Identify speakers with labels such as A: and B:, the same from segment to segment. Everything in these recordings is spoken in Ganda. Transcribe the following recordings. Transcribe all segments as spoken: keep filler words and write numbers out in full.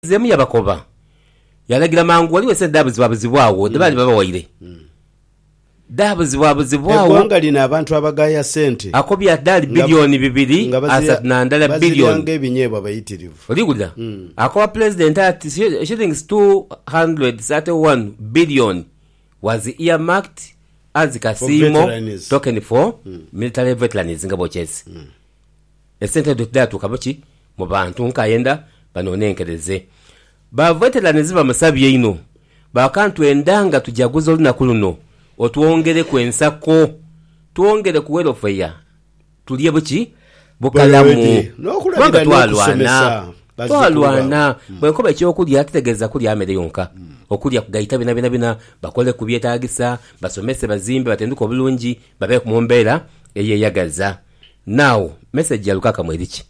A: zemu yabakoba yalagira mangu waliwe se dabuzi babuzibwawo debali baba waire dabuzi babuzibwawo
B: egonga lina abantu abagaya sente
A: akobya dali bilioni bibiri asat na ndala bilioni
B: nge binyebwa bayitirivu
A: oligula mm. akoba president at shillings two hundred thirty-one billion was earmarked as kasimo token for mm. military veterans ngabo chesi mm. esente dotatu kabochi mu bantu nkayenda banonenkereze ba veterans bamusabye ino bakantu endanga tujaguzo lunaku luno otwongere kwensako tuongere ku welfare tuliye buki bukalamu
B: nokulabira
A: twalwana twalwana bwenkoba ekyokulya ategeza kulya amere yonka mm. okulya kugaita bina bina bina bakole kubyetagisa basomese bazimbe batenduko bulungi babe ku mbeera eyeyagaza. Now message ya Lukaka Mwerichi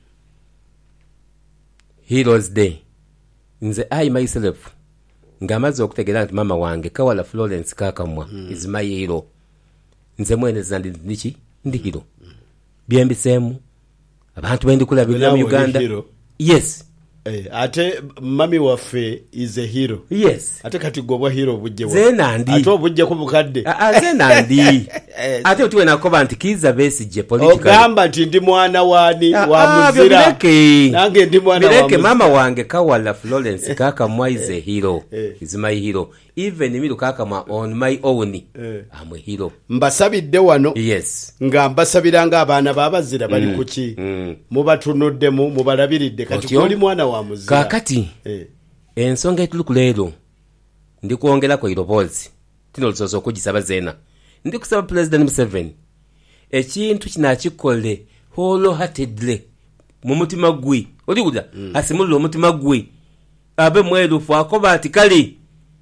A: Heroes Day nze I myself ngamaze okutegera nti mama wange Kawala Florence Kakamwa mm. is my hero. Nze mwene zandi niki ndi hero mm. byembisemu abantu bendi kulabira mu Uganda hero. Yes
B: eh ate mami waffe is a hero.
A: Yes
B: ate kati gobwa hero bujje wa
A: zenandi
B: ate obujje ku bukadde
A: a, a zenandi ate tuwe na koba nti kiza besije political
B: ogamba nti ndi mwana wani
A: a,
B: wa
A: a,
B: muzira
A: bireke.
B: nange ndi mwana wa
A: muzira mama wange Kawala Florence Kakamwa is a hero is my hero even me Kakamwa on my own I'm a hero
B: mbasabidde wano
A: yes
B: nga mbasabiranga abaana babazira bali mm. kuki mm. mubatunudde mu mubalabiridde kati koli mwana wa muzira
A: kakati eh. ensonga etulukulero ndi kuongera ko irobozi tino lusoso kugisaba zena ndi kusaba President Museveni ekintu kinakikole holo hatedle mu mutima gwi oliguda mm. asimullo mutima gwi abe mwerufu akoba ati kali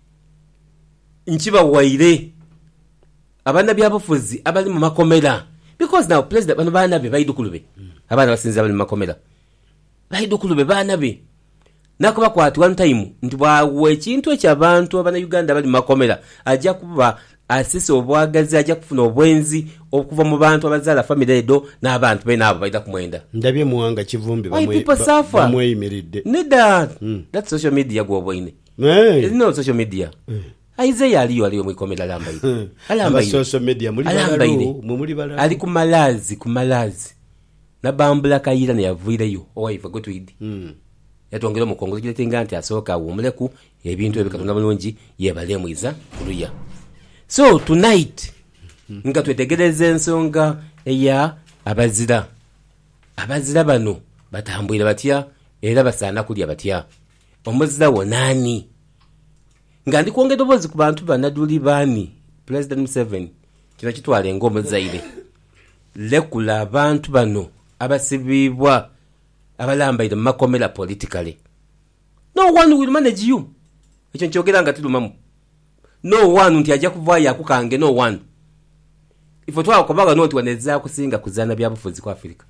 A: nchiba waire abana byabufuzi abali mu makomera because now president bano bana be bayidukulube mm. abana basinza bali mu makomera bayidukulube bana be nakuba kwati one time ndi bwawe ekintu ekyabantu abana Uganda bali mu makomera ajja kuba asisi obwagazi ajja kufuna obwenzi okuva mu bantu abazala family edo n'abantu be nabo baida kumwenda
B: ndabye muwanga kivumbi
A: bamwe bamwe
B: yimiridde
A: neda mm. that social media go boine
B: hey.
A: no social media mm. aize yaliyo aliyo mwikomera lamba ile
B: alamba ile social media muri balalu muri balalu
A: ali kumalazi kumalazi na bambula kayira ne yavuireyo owife go twidi mm. yatongera mu Kongo kiretenga nti asoka umuleku ebintu ebikatonda bulungi yebale mwiza kuluya. So tonight mm. nga twetegereze ensonga eya abazira abazira bano batambulira batya era basana kulya batya omuzira wonani nga ndi kuongera obozi ku bantu banaduli bani President Museveni kino kitwale ngoma zaire lekula abantu bano abasibibwa abalamba ide makomela politically. No one will manage you ekyo nkyogera nga tilumamu no one nti ajja kuvaya kukange no one ifo twa kubaga noti waneza kusinga kuzana byabufuzi kwa Afrika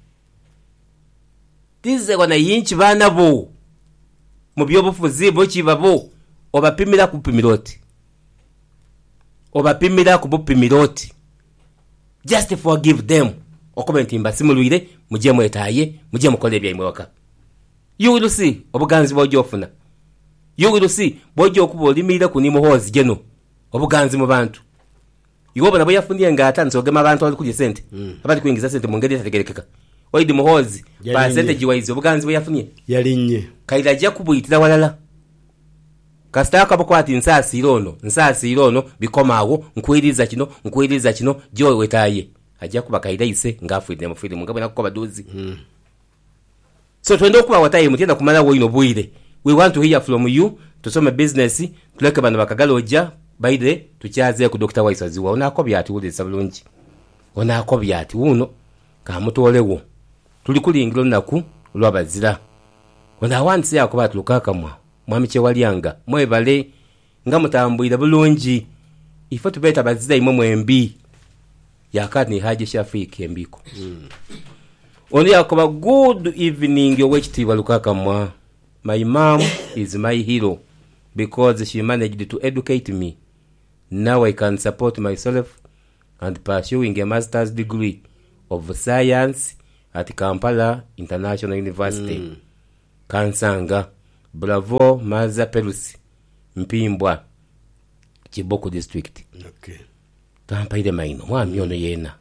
A: tize wana yinchi bana bo mu byobufuzi bo kibabo obapimira ku pimiroti obapimira ku pimiroti just forgive them okomenti mbasimulwire mujye mwetaye mujye mukole bya imwaka you will see obuganzi bw'ojja ofuna you will see bw'ojja okuba olimira ku nimuhozi geno obuganzi mu bantu iwo bana boyafundiye ngata nsogema abantu bali kulye sente mm. abali kuingiza sente mu ngeri tategerekeka oidi muhozi percentage wise obuganzi boyafunye
B: yalinye
A: kaira ajja kubuyitira walala kasitaka bokwati nsasi irono nsasi irono bikomawo nkwiriza kino nkwiriza kino jowe wetaye ajja kuba kaira ise ngafudde mu film ngabona ko baduzi mm. So twende okuba wataye mutenda kumala wo ino buire we want to hear from you tusome business tuleke bana bakagaloja baide tuchaze ku Doctor Wise aziwa onako byati ule sabulungi onako byati uno ka mutolewo tuli kulingiro naku lwabazira ona wansi yakoba tulukaka mwa mwami Kyewalyanga mwebale nga mutambulira bulungi ifo tubeta bazira imwe mwembi yakati haje shafiki embiko mm. Oni yakoba good evening yowekitiwa Lukaka mwa my mom is my hero because she managed to educate me. Now I can support myself and pursuing a master's degree of science at Kampala International University. Mm. Kansanga Bravo Maza Perusi Mpimbwa Kiboko district.
B: Okay.
A: Tampaire maino mwami ono yena.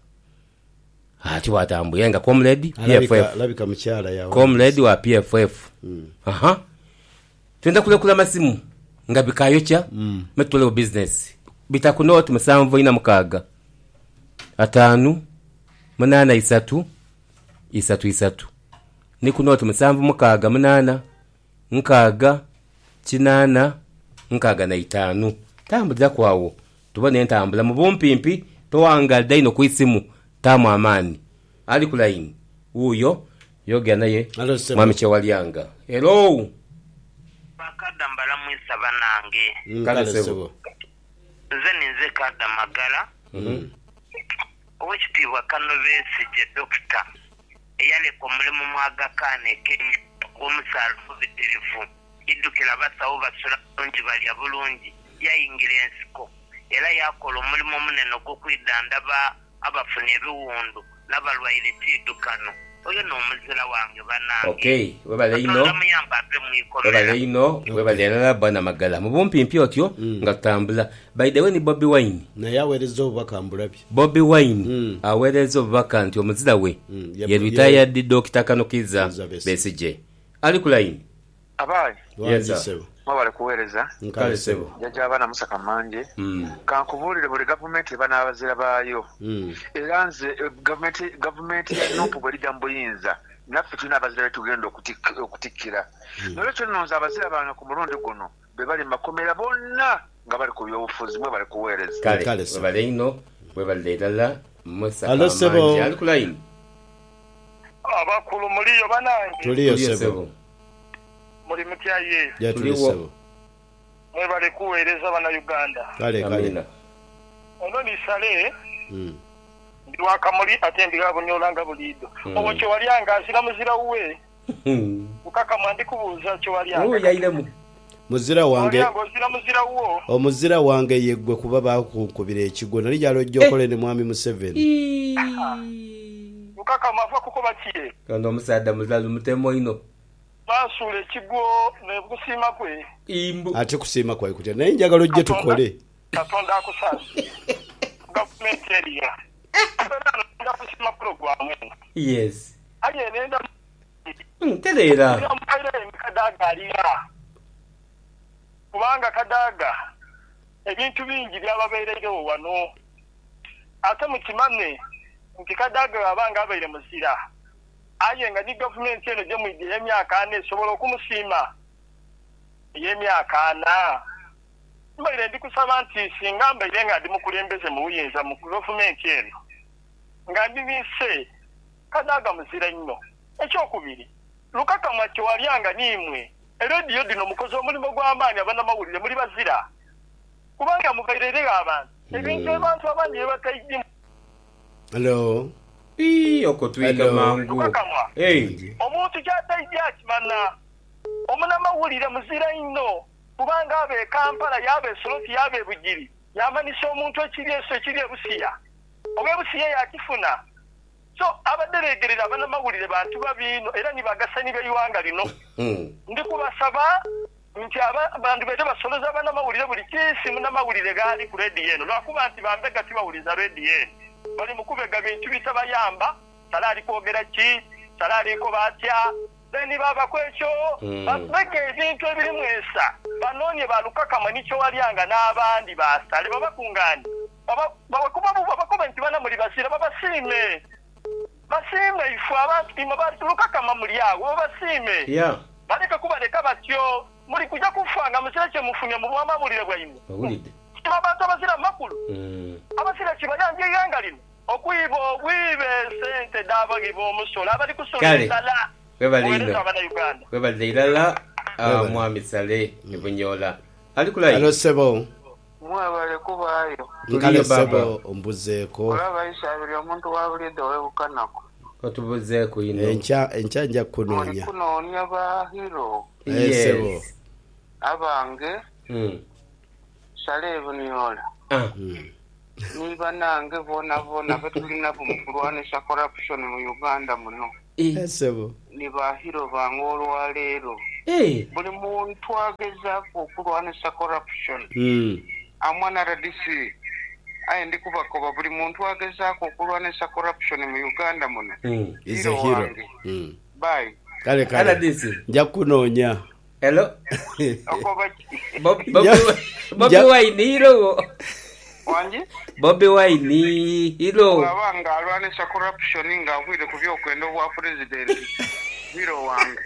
A: Ati watambuye nga comrade P F F.
B: Labika mchala ya.
A: Comrade wa P F F. Mm. Aha. Twenda kule kula masimu nga bikayocha mm. metole business. Bitakunoti musanvu ina mukaga. Atanu munana isatu isatu isatu. Ni kunoti musanvu mukaga munana nkaga kinana nkaga na itanu. Tambula kwawo. Tubone ntambula mu bumpimpi towanga daino kwisimu tamu amani. Ali kulaini. Uyo yoga naye mwami Chewalyanga. Hello.
C: Bakadambala mwisa banange.
B: Kale sebo.
C: Nze ninze kada magala. Mhm. Owekitiibwa Kanovesi je doctor. Eyale ko mulimu mwaga kane ke omusalufu bitirifu. Idukira basawo basula onji bali abulungi. Yayingira ensiko era yakola omulimu munene gw'okwidandaba abafuna ebiwundu n'abalwaire kidukano oyo n'omuzira wange banange.
A: Okay, webale ino webale ino webale nala bana magala mu bumpimpi otyo mm. nga tutambula. By the way ni Bobby Wine
B: na yawerezo obakambulabye.
A: Bobby Wine mm. awerezo obaka nti omuzira we mm. ye retired yeah. Doctor Kanokiza Besije ali kulaini
D: abaye
B: yes
D: mwabale kuwereza
B: nkale sebo
D: jaja abana musaka manje
A: mm.
D: kankubulire buli government bana abazira bayo mm. eranze government government ya nopo bali jambo yinza naffe tuna abazira tugenda okutikira mm. nolekyo nonza abazira bana ku murundi guno be bali makomera bonna nga bali ku byobufuzi mwe bali kuwereza
A: kale kale bale ino mwe bali dala musaka manje ali kulaini
C: abakulu muliyo banange
B: tuliyo sebo
C: muri mutyaye
B: ya tuliwo
C: mwe bali kuwereza bana Uganda
B: kale kale
C: ono ni sale mm ndi wakamuli atembiga bunyolanga bulido mm. obo Chewalyanga asira muzira uwe ukaka mwandi kubuza Chewalyanga
A: oh yailemu
B: muzira wange
C: osira muzira uwo
B: omuzira wange yegwe kuba bakukubira ekigo nali jalo jokole ne mwami Museveni
C: ukaka mafa kuko bakiye
A: kando musada muzalu mutemo ino
C: basule kigo ne busima kwe
A: imbu
B: ate kusima kwa kutya naye njagalo je tukole
C: katonda akusasi government area nda kusima program
A: yes
C: aye nenda
A: telera
C: mpaire kadaga aliya kubanga kadaga ebintu bingi byababeereyo wano ate mukimane nkikadaga abanga abaire musira aye nga ni government eno je mwidi emyaka ane sobola okumusima yemyaka ana mbaire ndi kusaba nti singa mbaire nga ndi mukulembeze mu buyinza mu government eno nga ndi bise kadaga musira nnyo ekyokubiri Lukaka Chewalyanga nimwe radio dino mukozi omulimo gw'amaanyi abana mawulire muri bazira kubanga mukairere abantu ebintu abantu abangi batayidi.
B: Hello
A: ii okotwika mangu
C: hey omuntu kyatayidi akimana omuna mawulire muzira ino kubanga abe Kampala yabe Soroti yabe Bugiri yamanisa omuntu ekiri eso ekiri Busiya obe Busiya yakifuna so abaderegerera abana mawulire bantu babino era nibagasani beyiwanga lino ndi kubasaba nti abantu bete basoloza abana mawulire buli kisi muna mawulire gali ku radio eno lwakuba nti bambega tibawuliza radio eno bali mukubega bintu bitabayamba salari kwogera ki salari ko batya beni baba kwekyo babeke ebintu ebiri mwesa banonye balukaka mani Chewalyanga n'abandi basale babakungani baba bakuba babakuba nti bana muri basira babasime basime ifu abantu mabatu lukaka mamuli awo basime
A: yeah
C: baleka kubaleka batyo muri kuja kufanga musirache mufunye mu bwamabulire bwayimo
A: bawulide
C: abantu abasira makulu
A: mm
C: abasira kibanyanje yanga lino okuibo wibe sente dabagi bo musola abali kusola sala
A: webalino webalila mwami Sale Ibunyola ali kulayi
B: alo sebo
D: mwabale kubayo
B: ngale sebo ombuzeko
D: olaba isabiri omuntu wabulide webukanako
A: otubuzeko ino
B: encha encha nja kunonya
D: kunonya ba hero
B: sebo
D: abange
A: mm
D: Sale Ibunyola
A: ah
D: niba nange bona bona betulina kumulwanisha corruption mu Uganda muno
B: sebo
D: ni ba hero bangolwa lero
A: Hey.
D: Buli muntu agezaako okulwanisa corruption.
B: Mm.
D: Amwana R D C aye ndi kubakoba buli muntu agezaako okulwanisa corruption mu Uganda muno.
A: Mm.
B: Is a hero. Mm.
D: Bye.
B: Kale kale.
A: R D C.
B: Nja kunoonya.
A: Hello.
D: Okoba
A: Bob Bob Bob Wine hero.
D: Wanji?
A: Bob Wine hero.
D: Abanga alwanisa corruption nga avuyire ku byokwenda obwa president. Hero wange.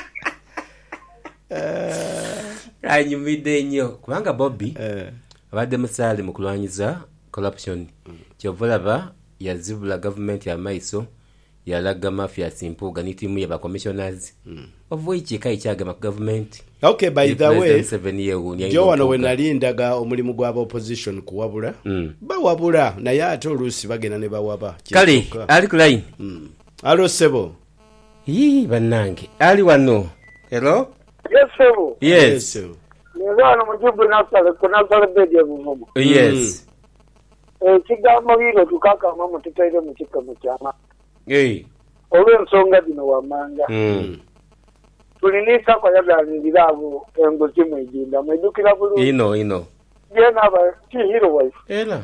A: Anyumide nnyo kubanga Bobby
B: Eh.
A: abadde musaale mu kulwanyiza corruption. Kyovolaba yazibula government ya maiso yalaga mafia simpuga ni timu ya ba commissioners. Of which kai kyagama ku government.
B: Okay, by the way, jo wano we nalindaga omulimu gwa opposition kuwabula.
A: Mm.
B: Bawabula naye ate oluusi bagenda ne bawaba.
A: Kale, ali ku line.
B: Mm. Alo sebo.
A: Yii bannange. Ali wano. Hello?
E: Yes, sir.
A: Yes.
E: Nizana mujibu nasale kuna sale bede muvumo.
A: Yes.
E: Eh kigambo biro tukaka mama tutaire mu kikamu kyama.
A: Eh.
E: Olw'ensonga zino wamanga.
A: Mm.
E: Tulinisa kwa yaganirira abo engozi mwejinda mwedukira bulu.
A: Ino ino.
E: Yena aba ki hero wife.
A: Ela.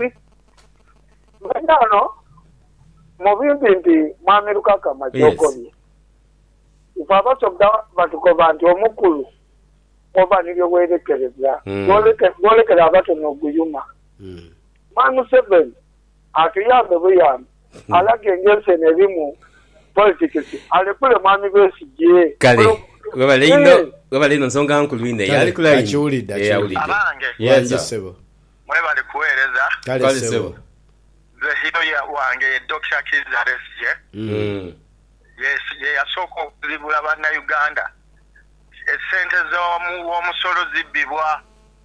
E: Ndano mubindi ndi mamiruka kama jokobi. Ifaba sobda batuko bantu omukulu. Oba nibyo werekereza. Goleke goleke abato no guyuma.
B: Mm.
E: Manu seven atuyambe buyambe. Alage ngese nebimu politics. Alekule mami besije.
A: Kale. Baba lino, baba lino nsonga nkulu ine. Yali ku line.
B: Achulida.
A: Eh awulide.
D: Abange.
A: Yes
B: sebo.
D: Mwe bali kuweereza.
B: Kale sebo.
D: The hero ya wange Doctor Kizza Besigye.
A: Mm.
D: Yes, ye yasooka okuzibula banna Uganda. Esente z'omu w'omusolo zibbibwa.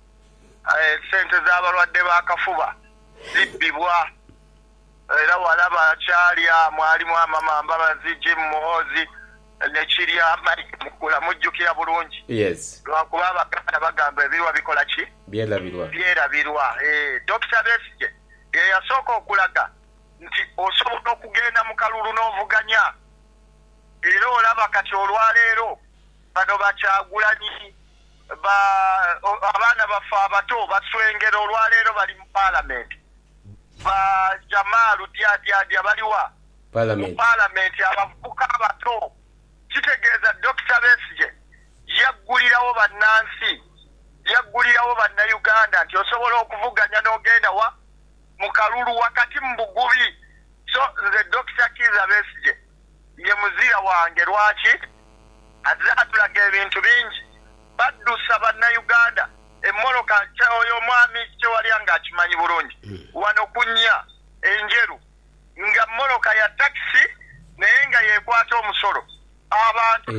D: Esente z'abalwadde b'akafuba zibbibwa. Era walaba akyalya mwalimu amamamba bazijje mu muhoozi ne kirya mukula mujjukira bulungi.
A: Yes.
D: Lwakuba Abaganda bagamba ebirwa bikola ki?
A: Byerabirwa.
D: Byerabirwa. Eh, Doctor Besigye ye yasooka okulaga nti osobola okugenda mu kalulu n'ovuganya. Era olaba kati olwaleero bano bakyagulanyi ba abaana bafe abato baswengera olwaleero bali mu parliament. Ba Jamalu Diadia baliwa
A: Parliament.
D: Parliament abavubuka abato. Kitegeeza Doctor Besigye yaggulirawo bannansi, yaggulirawo bannayuganda nti osobola okuvuganya n'ogenda wa mu kalulu wakati mu bugubi. So nze Doctor Kizza Besigye ye muzira wange lwaki azatulaga ebintu bingi baddusa bannayuganda emmoloka oyo omwami kyewalyanga akimanyi bulungi wano kunnya enjeru nga mmoloka ya takisi naye nga yekwata omusolo abantu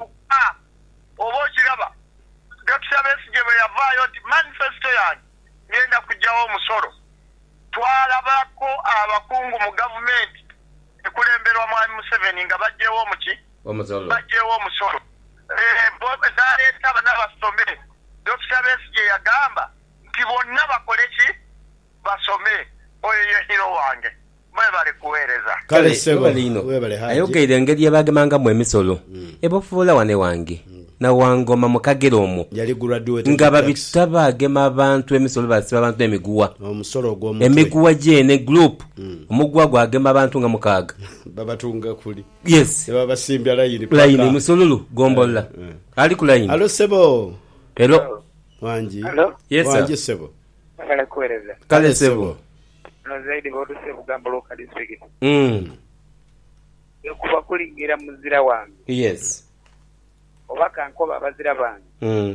D: oba okiraba Doctor Besigye bwe yavaayo nti manifesto yange ngenda kugyawo omusolo twalabako abakungu mu gavumenti ekulemberwa mwami Museveni nga bajjewo muki
A: omusolo
D: bajjewo omusolo zaleeta n'abasome. Doctor Besigye yagamba nti bonna bakole ki basome. Oyo ye hero wange mwe bali kuweereza.
B: Kale sebo
A: webale haje ayogeire engeri yabagemangamu emisolo ebofuula wane wange na wangoma mu Kagero omwo
B: yali graduate
A: nga babitaba agema abantu emisolo basiba abantu emiguwa
B: omusolo gw'omutwe
A: emiguwa jene group omugwa gwagema abantu nga mukaaga
B: babatunga kuli.
A: Yes
B: baba basimbya line
A: line musolulu gombola ali ku line.
B: Alo sebo.
A: Hello
E: wanji.
A: Hello yes sir.
B: Wanji sebo
E: kale kueleza
A: kale sebo
E: no zaidi bodu sebo gambo local district.
A: Mm
E: kuba kulingira muzira wange.
A: Yes
E: obaka nkoba abazira bange.
A: Mm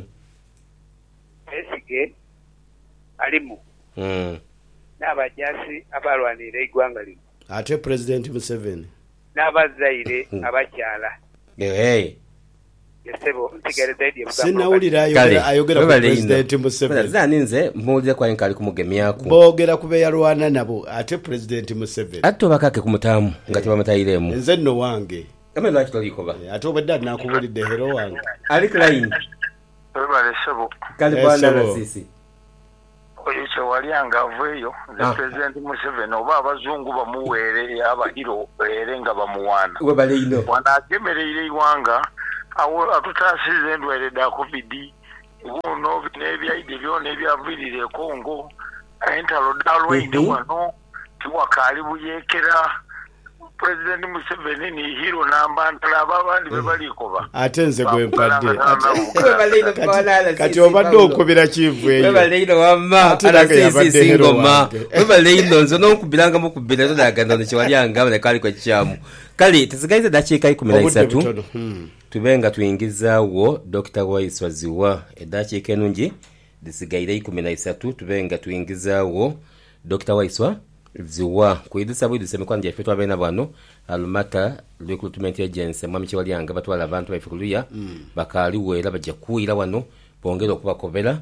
E: Besigye alimu.
A: Mm
E: n'abajasi abalwanira igwanga lino.
B: Ate President Museveni
E: n'abazaire abakyala.
A: Hey
E: Yesebo ntigere zaidi ya
B: sinawulira ayogera ayogera ku President Museveni.
A: Zani nze muulira kwa nkali kumugemyako
B: boogera kube yalwana nabo ate President Museveni
A: atto bakake kumutamu ngati bamutayiremu
B: nze nno wange
A: kama lwaki tolikoba
B: ate obadde nakubulidde hero wange
A: ali ku line.
D: Webale sebo
A: Kali bwana na sisi
D: oyo kyewalyanga aveeyo nze President Museveni oba abazungu bamuweere abahiro ere nga bamuwaana
A: webale ino
D: wanaagemereire iwanga
F: awo atutaasiza endwaire da covid uno nebyaide byona ebyavirire e Congo entalo dalwaine wano tiwakali buyekera President Museveni ni hero namba ntalaba abandi bebalikoba
B: atenze gwempadde
A: baleino kwalala
B: kati obadde okubira kivu eyo
A: baleino wamma alasisi singoma baleino nzo nokubiranga mu kubira todaganda ne kiwalyanga ne kali kwa kyamu kali tezigaize dakiika ikumi na isatu tubenga tuyingizaawo Doctor Waiswa Ziwa edakiika enungi disigaire ikumi na isatu tubenga tuyingizaawo Doctor Waiswa Ziwa kuidisa bwidi semekwa nje fetu abena bwano Almata Recruitment Agency mwami kiwalyanga batwala abantu baifukuluya mm. bakali wera bajja kuira wano bongera okubakobera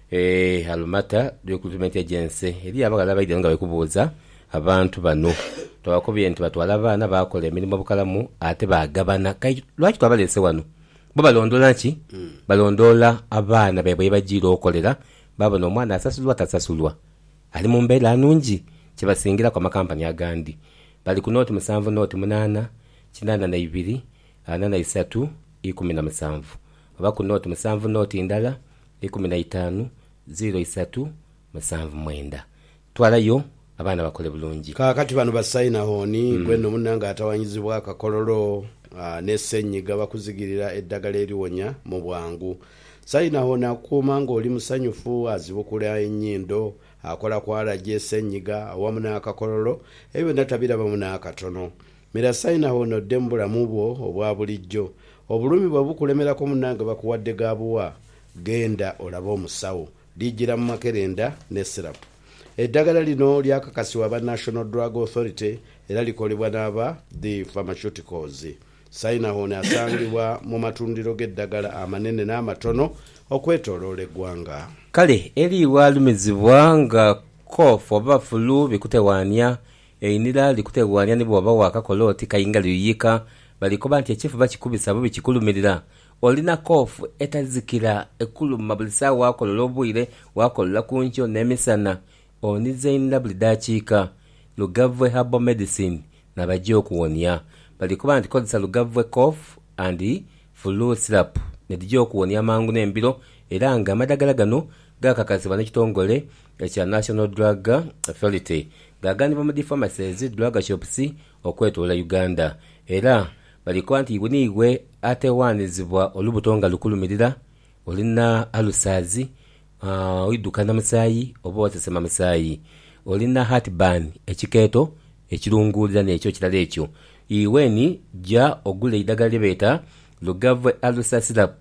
A: eh Almata Recruitment Agency eri abagala baide nga bekubuza abantu bano twakobye nti batwala abana bakola emirimu bukalamu ate bagabana kai lwaki twabalese wano bo balondola ki mm. balondola abana bebwe bajira okolera baba no mwana asasulwa tasasulwa ali mu mbeera anungi kibasingira kwa makampani agandi bali ku noti musanvu noti munana kinana na ibiri ana na isatu ikumi na musanvu aba ku noti musanvu noti ndala ikumi na itanu zero isatu musanvu mwenda twalayo abana bakole bulungi
B: kakati bano basayina honi mm. gweno munanga atawanyizibwa akakololo uh, nesenyiga bakuzigirira eddagala eriwonya mu bwangu sayina honi akuma ngo oli musanyufu azibukula enyindo akola kwala jesenyiga awamu n'akakololo ebyo natabira bamu n'akatono mira sayina hono dembula mubwo obwa bulijjo obulumi bwe bukulemerako munange bakuwadde gabuwa genda olaba omusawo lijira mu makerenda ne syrup eddagala lino lyakakasiwa ba National Drug Authority era likolebwa n'aba the pharmaceuticals sayina hono asangibwa mu matundiro g'eddagala amanene n'amatono okwetoloola eggwanga
A: kale eri walumizibwa nga kofu oba fulu bikutewania einira likutewania nibo baba wakakoloti kayinga liyika balikoba nti ekifu bakikubisa bubi kikulumirira olina kofu etazikira ekuluma bulisa wakolola obwire wakolola kunjo nemisana onize inda bulidakiika Lugavwe Herbal Medicine nabajja okuwonya balikoba nti kozesa Lugavwe cough and flu syrup nedijja okuwonya mangu n'embiro era nga amadagala gano gakakasibwa n'ekitongole ekya National Drug Authority gaganibwa mu pharmacies drug shops okwetoola Uganda era balikoba nti ibuniigwe atewaanizibwa olubutonga lukulumirira olina alusazi uh, oidukana musaayi oba wasesema musaayi olina heartburn ekikeeto ekirungulira n'ekyo kirala ekyo iweni ja ogule idagala libeeta Lugavwe Alusa Syrup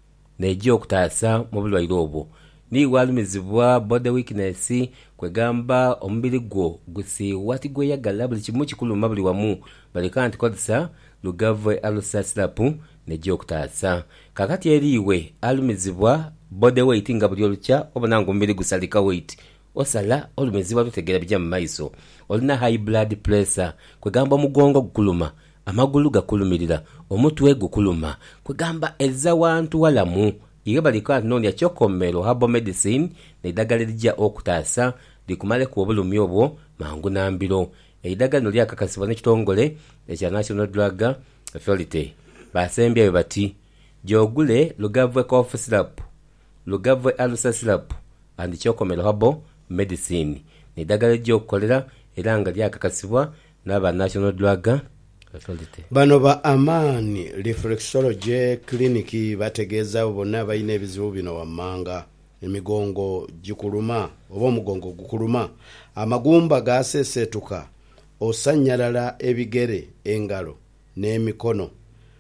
A: nejo okutaasa mu bulwaire obwo ni walumizibwa body weakness kwegamba omubiri gwo gusi wati gwe yagala buli kimu kikuluma buli wamu balika nti kozesa Lugavwe Alusa Syrup nejo okutaasa kakati eriwe alumizibwa body weight nga buli olucha obonanga omubiri gusalika weight osala olumizibwa tutegera bijja mu maiso olina high blood pressure kwegamba omugongo gukuluma amagulu gakulumirira omutwe gukuluma kwegamba eza wantu walamu iye balika nonya kyokomero Herbal Medicine neddagala lijja okutaasa likumale ku obulumi obwo mangu nambiro eddagala no lyakakasibwa n'ekitongole ekya National Drug Authority basembya bati jogule Lugavwe cough syrup Lugavwe Alusa Syrup and kyokomero Herbal Medicine neddagala lijja okukolera era nga lyakakasibwa n'aba National Drug Authority.
B: Bano ba Amani Reflexology Clinic bategeeza bonna balina ebizibu bino wammanga emigongo gikuluma oba omugongo gukuluma amagumba gasesetuka osanyalala ebigere engalo n'emikono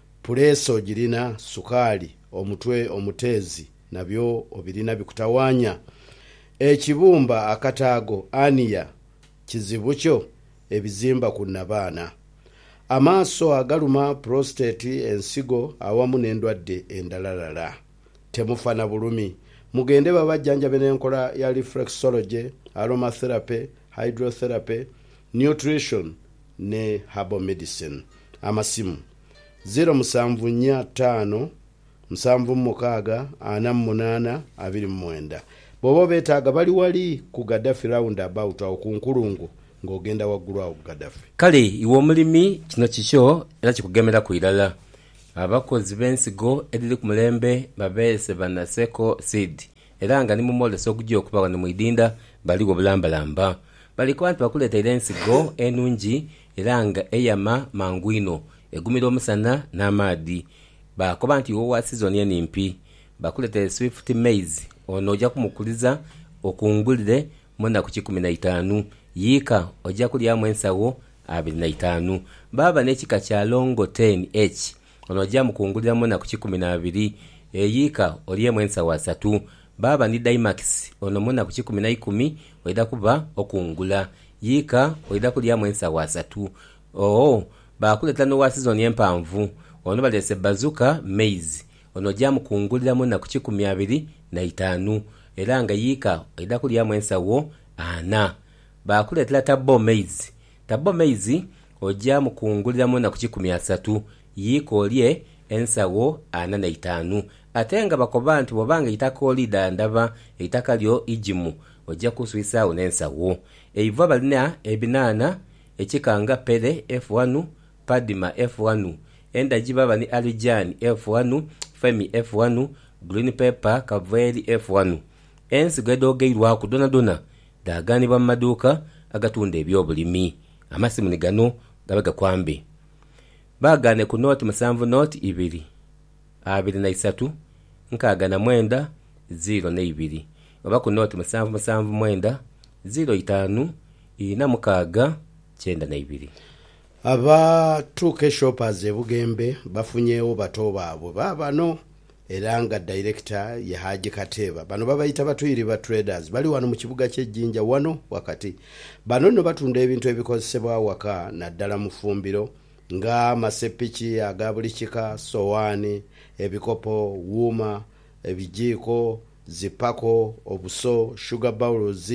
B: puleso girina sukali omutwe omuteezi nabyo obirina bikutawanya ekibumba akataago aniya kizibu kyo ebizimba ku nabaana amaaso agaluma prostate ensigo awamu n'endwadde endalalala temufana bulumi mugende babajjanja benenkola ya reflexology aromatherapy hydrotherapy nutrition ne herbal medicine amasimu zero musanvu nnya ttaano musanvu mukaaga ana munana abiri mwenda bobo betaaga bali wali ku Gaddafi roundabout awo ku nkulungu ng'ogenda waggulu awo Gaddafi
A: kale iwe omulimi kino kikyo era kikugemera ku irala abakozi b'ensigo ediri ku mulembe babeese banaseko seed era nga ni mu moleso okujja okuba wano mu idinda baliwo bulambalamba baliko bantu bakuleetera ensigo enungi era nga eyama mangwino egumira omusana n'amaadi bakoba nti wowa sizoni enimpi bakuleetera swift maize ono ojja kumukuliza okungulire muna ku kikumi na itaano yiika ojja kulyamu ensawo abiri na itaano baba n'ekika kya longo ten h ono ojja mukungulira muna ku kikumi na abiri eyiika olyemu ensawo asatu baba ni Dimax ono muna ku kikumi na ikumi oida kuba okungula yiika oida kulyamu ensawo asatu oo bakuleta nowa season empanvu ono balese bazuka maize ono ojja mukungulira muna ku kikumi abiri na itaano era nga yiika oida kulyamu ensawo ana bakuletera tabo maize tabo maize ojja mukungulira muna ku kikumi asatu yiika olye ensawo ana na itaano ate nga bakoba nti bw'obanga eitaka olida ndaba eitaka lyo ijimu ojja kuswisaawo n'ensawo eiva balina ebinaana ekikanga pere F one padima F one endagi baba ni alijani F one femi F one green pepper kaveri F one ensigo edogeirwaku dona dona daganibwa mu maduuka agatunda ebyobulimi amasimu ni gano gabega kwambi bagane ku noti musanvu noti ibiri abiri na isatu nkaaga na mwenda zero na ibiri oba ku noti musanvu musanvu mwenda zero itaano ina mukaaga kyenda na ibiri
B: aba tuke shoppers ebugembe bafunyeewo bato baabwe babano era nga director ya Haji Kateba bano babayita batuyiri ba traders bali wano mu kibuga ky'Ejjinja wano wakati bano no batunda ebintu ebikozesebwa waka naddala mu fumbiro nga masepiki agabulikika sowani ebikopo wuma ebijiiko zipako obuso sugar bowls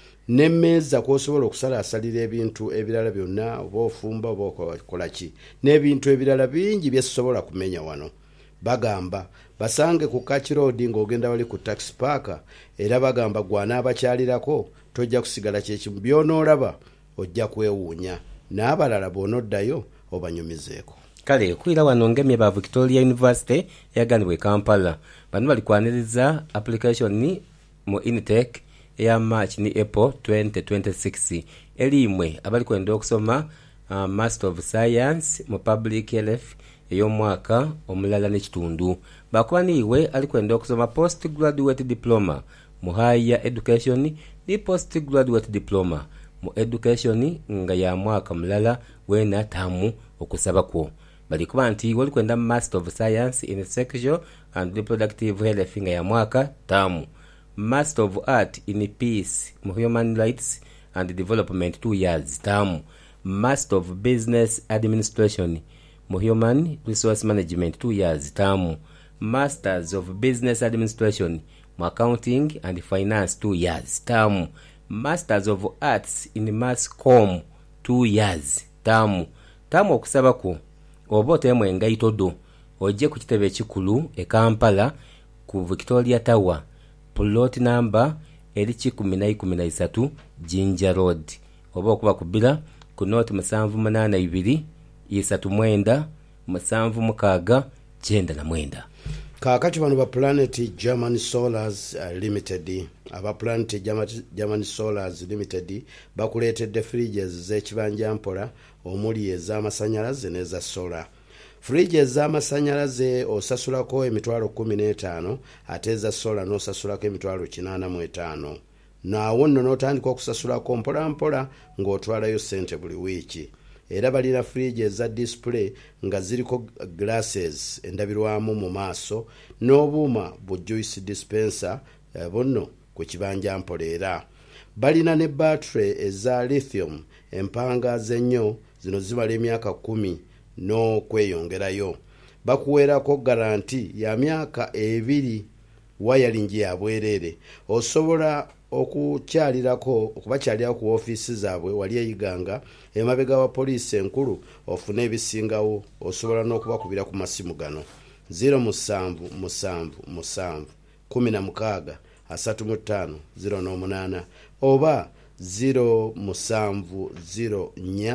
B: nemeza kosobola okusala asalira ebintu ebirala byonna oba ofumba oba okolaki n'ebintu ebirala bingi byesobola kumenya wano bagamba basange ku Catch Road ng'ogenda wali ku taxi park era bagamba gwana abakyalirako tojja kusigala kyekimu byonoolaba ojja kwewuunya n'abalala boonoddayo obanyumizeeko
A: kale kwira wano ngemye ba Victoria University yaganibwe Kampala bano bali kwaniriza application mu Intake ya March ni April twenty twenty-six elimwe abali kwenda okusoma uh, Master of Science mu Public Health ey'omwaka omulala n'ekitundu bakuba niiwe ali kwenda okusoma postgraduate diploma mu higher education ni postgraduate diploma mu education nga ya mwaka mulala wena tamu okusaba kwo bali kuba nti wali kwenda Master of Science in Sexual and Reproductive Health nga ya mwaka tamu Master of Art in Peace mu Human Rights and Development two years tamu Master of Business Administration mu Human Resource Management two years tamu Masters of Business Administration mu Accounting and Finance two years tamu Masters of Arts in Mass Comm two years tamu tamu okusaba ku oba otemu engaito do ojje ku kitebe ekikulu e Kampala ku Victoria Tower plot number eri kikumi na ikumi na isatu Jinja Road oba okuba kubira ku noti musanvu munaana ibiri isatu mwenda musanvu mukaaga kyenda na mwenda
B: kakati bano ba Planet German Solars uh, Limited aba Planet German Solars Limited bakuleetedde fridges z'ekibanja mpola omuli ez'amasanyalaze n'eza solar fridges z'amasanyalaze osasulako emitwalo kumi n'etaano ate eza solar n'osasulako emitwalo kinaana mu etaano naawo nno n'otandika okusasulako mpola mpola ng'otwalayo ssente buli wiiki era balina fridge za display nga ziriko glasses endabirwamu mu maaso n'obuuma bu juice dispenser eh, bonno ku kibanja mpoleera balina ne battery eza lithium empanga z'ennyo zino zimala emyaka kumi n'okweyongerayo bakuweerako garanti ya myaka ebiri wayalingi ya bwereere osobola okukyalirako okubakyalira ku ofiisi zaabwe wali eyiganga emabega wa poliisi enkulu ofune ebisingawo osobola n'okubakubira ku masimu gano zero musanvu musanvu musanvu kumi na mukaaga asatu mu ttaano zero n'omunaana oba zero musanvu zero nnya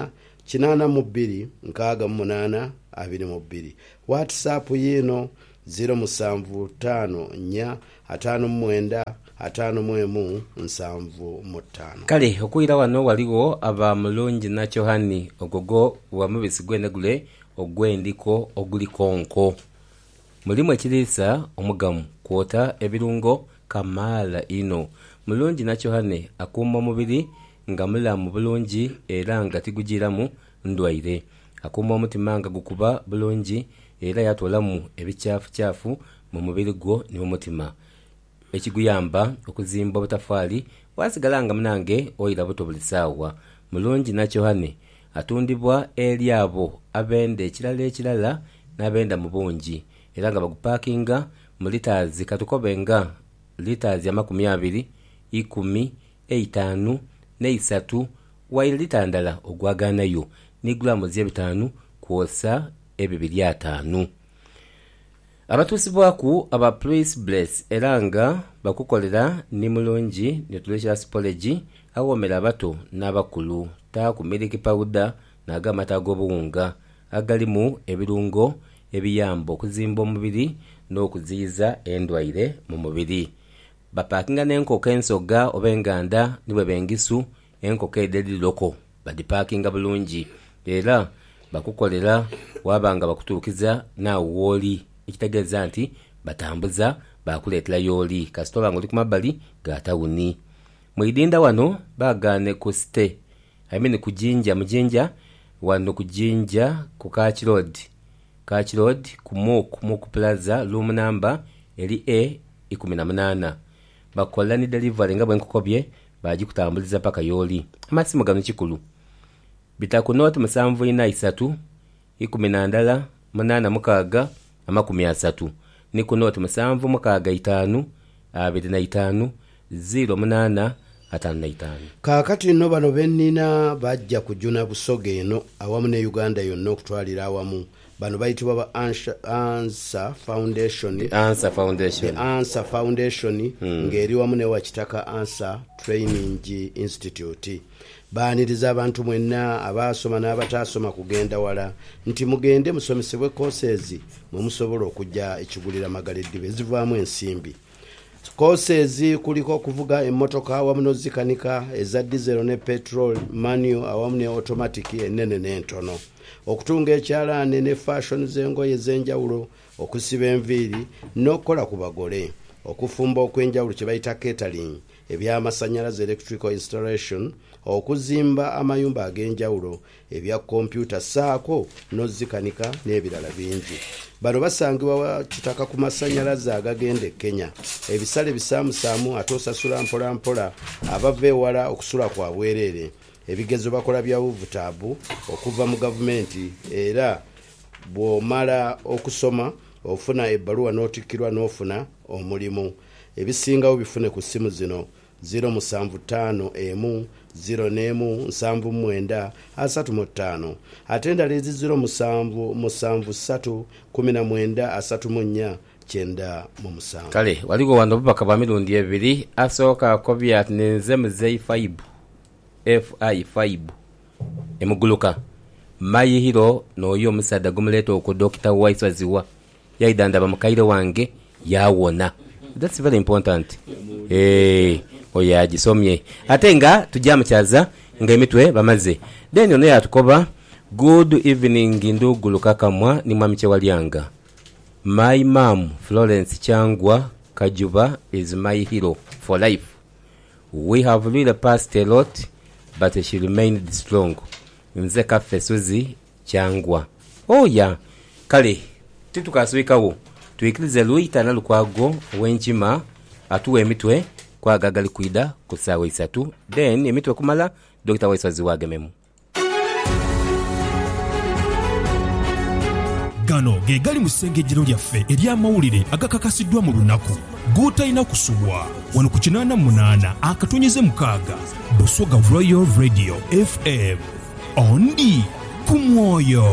B: kinana mu bbiri nkaaga mu munaana abiri mu bbiri. WhatsApp yino zero musanvu ttaano nnya ataano mu mwenda ataano mu emu nsanvu mu ttaano.
A: Kale okuyira wano waliwo aba mulungi nakyo hani ogogo wamubisi gwenegule ogwendiko ogulikonko mulimu ekiriisa omugamu kwota ebirungo kamala ino. Mulungi nakyo hane akuuma omubiri nga mulamu bulungi era nga tigugiramu ndwaire. Akuuma omutima nga gukuba bulungi era yatolamu ebikyafu kyafu mu mubiri gwo ne mu mutima. Ekiguyamba okuzimba obutafaali wasigala nga munange oyira buto buli ssaawa. Mulungi nakyo hane atundibwa eri abo abenda ekirala ekirala n'abenda mu bungi era nga bagupaakinga mu litaazi katukobenga litaazi ya makumi abiri ikumi eitanu neisatu waile litandala ogwaganayo ni gulamu z'ebitaanu kwosa ebibiri ataano. Abatuusibwaku aba Praise Bless era nga bakukolera ni mulungi nutritious porridge awomera abato n'abakulu taaku milk powder n'agamata ag'obuwunga agalimu ebirungo ebiyamba okuzimba omubiri n'okuziyiza endwaire mu mubiri. Bapaakinga n'enkoko ensoga oba enganda nibwe bengisu enkoko edeliloko badipaakinga bulungi era bakukolera wabanga bakutuukiza naawe wooli ekitegeeza nti batambuza bakuleetera yooli kasitoba nga oli ku mabbali ga tawuni. Mwidinda wano baagane ku site I mean kujinja mujinja wano kujinja ku Kachi Road Kachi Road ku Moku Moku Plaza room number eri A ikumi na munana. Bakola ni delivery nga bwenkukobye baji kutambuliza paka yooli. Amasimu gano kikulu bitaku note musanvu ina isatu ikumi na ndala munana mukaaga amakumi asatu ni ku note musanvu mukaaga itaanu abiri na itaanu zero munana ataano na itaano.
B: Kaakati nno bano bennina bajja kujuna Busoga eno awamu ne Uganda yonna okutwalira awamu. Bano bayitibwa ba Answer Foundation.
A: The Answer Foundation.
B: The Answer Foundation hmm. ng'eri wamu ne Wakitaka Answer Training Institute. Baaniriza abantu mwenna abaasoma n'abataasoma kugenda wala nti mugende musomesebwe courses mwe musobola okujja ekigulira Magaleddibe ezivaamu ensimbi. Courses kuliko okuvuga emmotoka awamu n'ozikanika eza diesel ne petrol manual awamu ne automatic ennene n'entono. Okutunga ekyalaane ne fashion z'engoye ez'enjawulo, okusiba enviiri n'okukola ku bagole, okufumba okw'enjawulo kye bayita catering, eby'amasannyalaze electrical installation, okuzimba amayumba ag'enjawulo, ebya kompyuta saako n'ozikanika n'ebirala bingi. Bano basangibwa Kitaka ku masannyalaze agagenda e Kenya. Ebisale bisaamusaamu ate osasula mpola mpola abava ewala okusula kwa bwereere. Ebigezo bakola bya ubutaabu okuva mu gavumenti era bw'omala okusoma ofuna ebbaluwa n'otikkirwa n'ofuna omulimu. Ebisingawo bifune ku ssimu zino zero musanvu ttaano emu zero n'emu nsanvu mwenda asatu mu ttaano ate endala ezi zero musanvu musanvu ssatu kumi na mwenda asatu mu nnya kyenda mu musanvu.
A: Kale waliwo wano bubaka bwa mirundi ebiri asooka akobya ati nenze muzeyi faibu F I faibu emuguluka mayihiro n'oyo omusaadda gumuleeta oku Doctor Waiswaziwa yaidanda bamukaire wange yawona. That's very important. Eh oya gisomye ate nga tujja mukyaza nga emitwe bamaze then ono yatukoba good evening nduguluka kamwa ni mwami Kyewalyanga. My mom Florence Changwa Kajuba is my hero for life. We have really passed a lot but she remained strong. Nze Kaffe Suzi Changwa. Oh yeah. Kale titukaswikawo tuikirize Luita na Lukwago wenchima atuwe emitwe kwa gagali kuida kusawa isatu then emitwe kumala Doctor Waiswaziwa agememu.
G: Gano ge gali musengejero lyaffe ery'amawulire agakakasiddwa mu lunaku gootalina kusubwa wano ku kinaana munana akatonyeze mukaaga Busoga Royal Radio F M ondi ku mwoyo.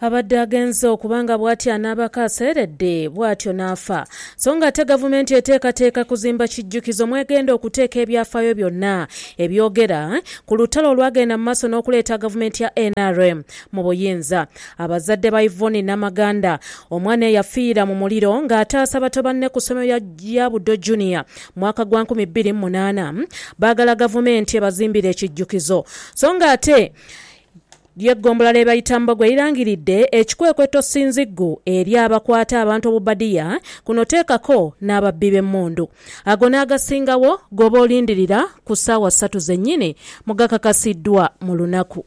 H: abadde agenze okubanga bw'atyo anaabako aseeredde bw'atyo n'afa so nga ate gavumenti eteekateeka kuzimba kijjukizo mwegenda okuteeka ebyafaayo byonna ebyogera eh, ku lutalo olwagenda mu maaso n'okuleeta gavumenti ya N R M mu buyinza. Abazadde ba Yvonne Namaganda omwana eyafiira mu muliro ng'ataasa bato banne ku ssomero lya Buddo Junior mwaka gwa nkumi bbiri mu munaana baagala gavumenti ebazimbira ekijjukizo so nga ate ly'eggombola lye bayita Mbogwe lirangiridde ekikwekweto Sinziggu eri abakwata abantu obubadiya kuno teekako n'ababbi b'emmundu. Ago n'agasingawo goba olindirira ku ssaawa ssatu zennyini mugakakasiddwa mu lunaku.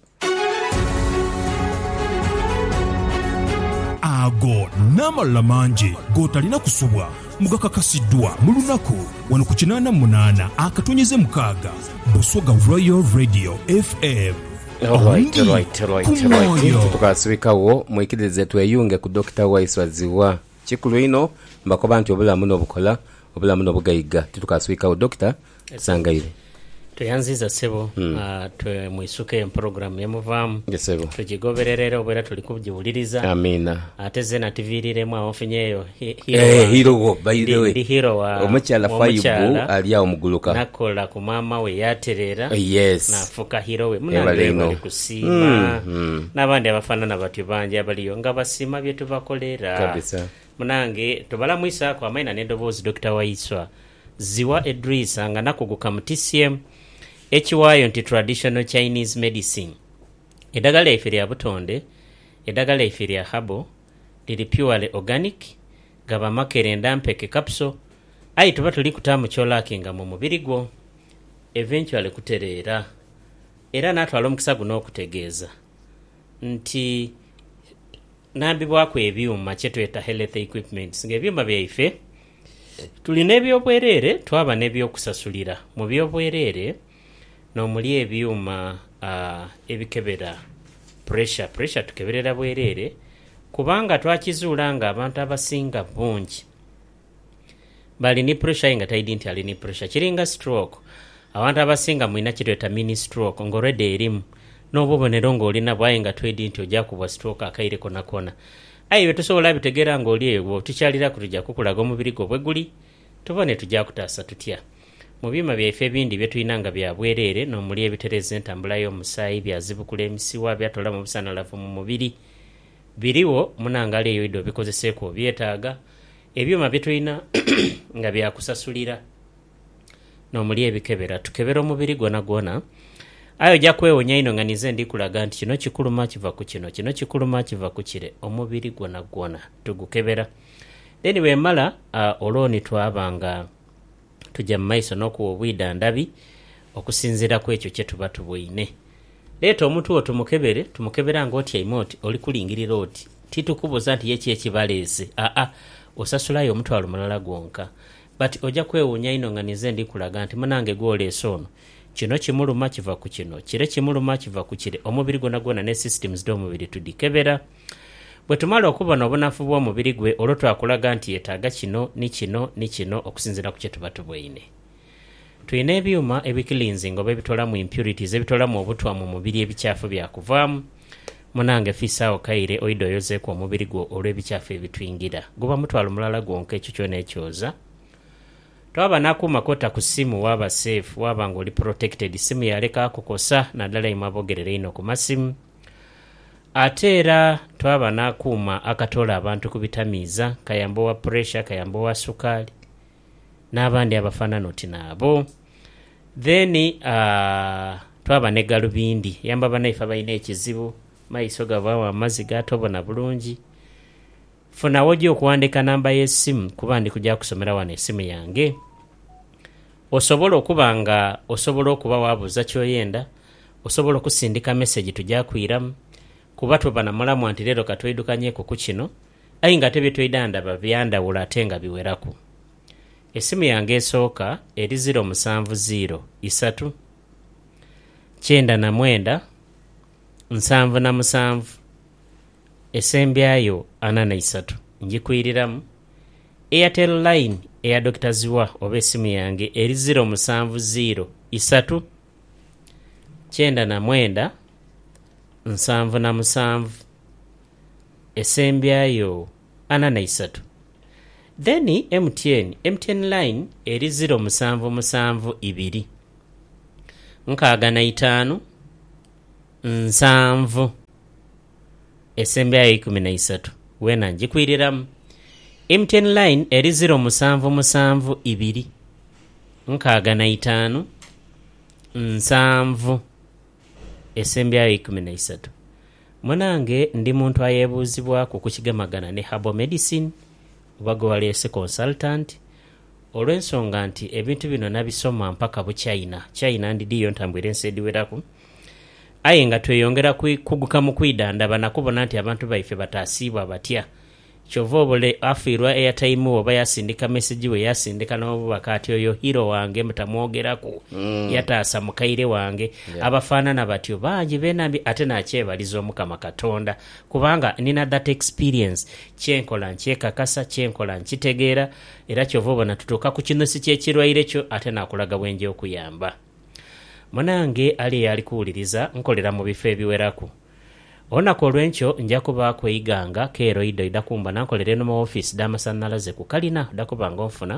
G: Ago n'amalala mangi g'otalina kusubwa mugakakasiddwa mu lunaku wano ku kinaana mu munaana akatonyeze mukaaga Busoga Royal Radio F M.
A: Alright, alright, alright, alright. Tukasubikawo mwikirize tweyunge ku Dokita Waiswa Ziwa. Kikulu ino mbakoba nti obulamu n'obukola obulamu n'obugayiga. Tukasubikawo Dokita Sangaire.
I: Tuyanziza sebo hmm. uh, twe mwisuke program yamuvaamu
A: yesebo
I: tugigobererera obera tuli kujiwuliriza
A: amina
I: ate zena tivirire mwa ofinyeyo
A: eh hero go by the way
I: di hero wa
A: omuchala faibu aliya omuguluka
I: nakola ku mama we yaterera
A: uh, yes
I: nafuka hero we munange bali kusima
A: mm, mm.
I: nabandi abafanana batyo banje abaliyo nga basima byetu bakolera
A: kabisa
I: munange tubala mwisa kwa maina nendobozi Dokita Waiswa Ziwa Edrisa nga nakuguka mu T C M ekiwaayo nti traditional Chinese medicine eddagala ife lya butonde eddagala ife lya habo liri purely organic gaba makerenda mpeke capsule ayi tuba tuli kutamu kyolakinga mu mubiri gwo eventually kutereera era natwala omukisa guno okutegeeza nti nambibwako ebyuma kyetweta health equipment ng'ebyuma byaife tulina ebyobwerere twaba n'ebyokusasulira mu byobwerere n'omuli ebyuma uh, ebikebera pressure pressure tukeberera bwerere kubanga twakizuula nga abantu abasinga bungi bali ni pressure nga taidi nti ali ni pressure kiringa stroke abantu abasinga mwina kitweta mini stroke ngorede erimu n'obubonero ng'olina bwayi nga twedi nti ojja kubwa stroke akaire kona kona ayi betusobola bitegeera ng'oli eyo tukyalira kutujja kukulaga omubiri gwo bwe guli tubone tujja kutaasa tutya mu byuma byaife ebindi bye tulina nga bya bwerere n'omuli ebitereza entambula y'omusaayi byazibukula emisiwa byatola mu busanalafu mu mubiri biriwo munangala eyo iddo bikozeseeko byetaaga ebyuma bye tulina nga byakusasulira n'omuli ebikebera tukebera omubiri gwona gwona ayo ojja kwewonya ino nga nize ndikulaga nti kino kikuluma kiva ku kino kino kikuluma kiva ku kire omubiri gwona gwona tugukebera then wemala uh, oloni twabanga tujja mu maiso n'okuwa obwida ndabi okusinziira ku ekyo kye tuba tubwine leeta omuntu wo tumukebere tumukebera ng'otyaime oti oli kulingirira oti titukubuza nti yeki ekibaleeze aa osasulayo omutwalo mulala gwonka but ojja kwewuunya ino nga nize ndikulaga nti munange gwoleesa ono kino kimuluma kiva ku kino kire kimuluma kiva ku kire omubiri gwona gwona ne systems d'omubiri tudikebera bwe tumala okubona obunafu bw'omubiri gwe olwo twakulaga nti yetaaga kino ni kino ni kino okusinziira ku kye tuba tubwine tulina ebyuma ebikilinzinga oba ebitolamu impurities ebitolamu obutwa mu mubiri ebikyafu byakuvaamu munange fiisaawo kaire oida oyozeeku omubiri gwo olw'ebikyafu ebitwingira guba mutwalo mulala gwonka ekyo kyona ekyoza twaba nakuuma kota ku simu waba safe waba ng'oli protected simu yaleka akukosa naddala imu abogerera ino ku masimu ate era twaba nakuuma akatola abantu ku bitamiiza kayambo wa pressure kayambo wa sukaali n'abandi abafaanana oti naabo then uh, twaba ne galubindi yamba banaife balina ekizibu maiso gavaawo amazzi gatobona bulungi funawo ojja okuwandika namba y'essimu kuba ndi kujja kusomera wano essimu yange osobola okuba nga osobola okuba wabuuza kyoyenda osobola okusindika message tujja kwiramu kuba tuba na mulamu anti leero katwedukanyeko ku kino ayi nga tebye twedandaba byandawula ate nga biweraku essimu yange esooka eri zero musanvu zero isatu kyenda na mwenda nsanvu na musanvu esembyayo ana na isatu njikwiriramu Airtel line eya Dokita Ziwa oba essimu yange eri zero musanvu zero isatu kyenda na mwenda nsanvu na musanvu esembyayo ana na isatu. Then M T N M T N line eri zero musanvu musanvu ibiri nkaaga na itaano nsanvu esembyayo ikumi na isatu wena njikwiriramu. M T N line eri zero musanvu musanvu ibiri nkaaga na itaano nsanvu esembyayo ikumi na isatu. Munange ndi muntu ayebuuzibwako ku kigamagana ne Herbal Medicine oba waleese consultant olw'ensonga nti ebintu bino nabisoma mpaka bu China. China ndidiyo ntambwire ensi ediwerako aye nga tweyongera kuguka mu kwidandaba nakubona nti abantu baife bataasiibwa batya. Kyova obule afiirwa airtime oba yasindika message we yasindika n'obubaka ati oyo hero wange mutamwogerako mm. yataasa mukaire wange yeah. Abafaanana batyo bangi benambi ate nakyebaliza Omukama Katonda kubanga nina that experience kyenkola nkyekakasa kyenkola nkitegeera era kyova obona tutuuka ku kinusi ky'ekirwaire kyo ate nakulaga bwenje okuyamba. Munange ali yali kuwuliriza nkolera mu bifo ebiwerako onako olw'enkyo nja kuba kweyiganga keeroido idakumba nankolere no mu office d'amasannyalaze ku kalina dakuba ngonfuna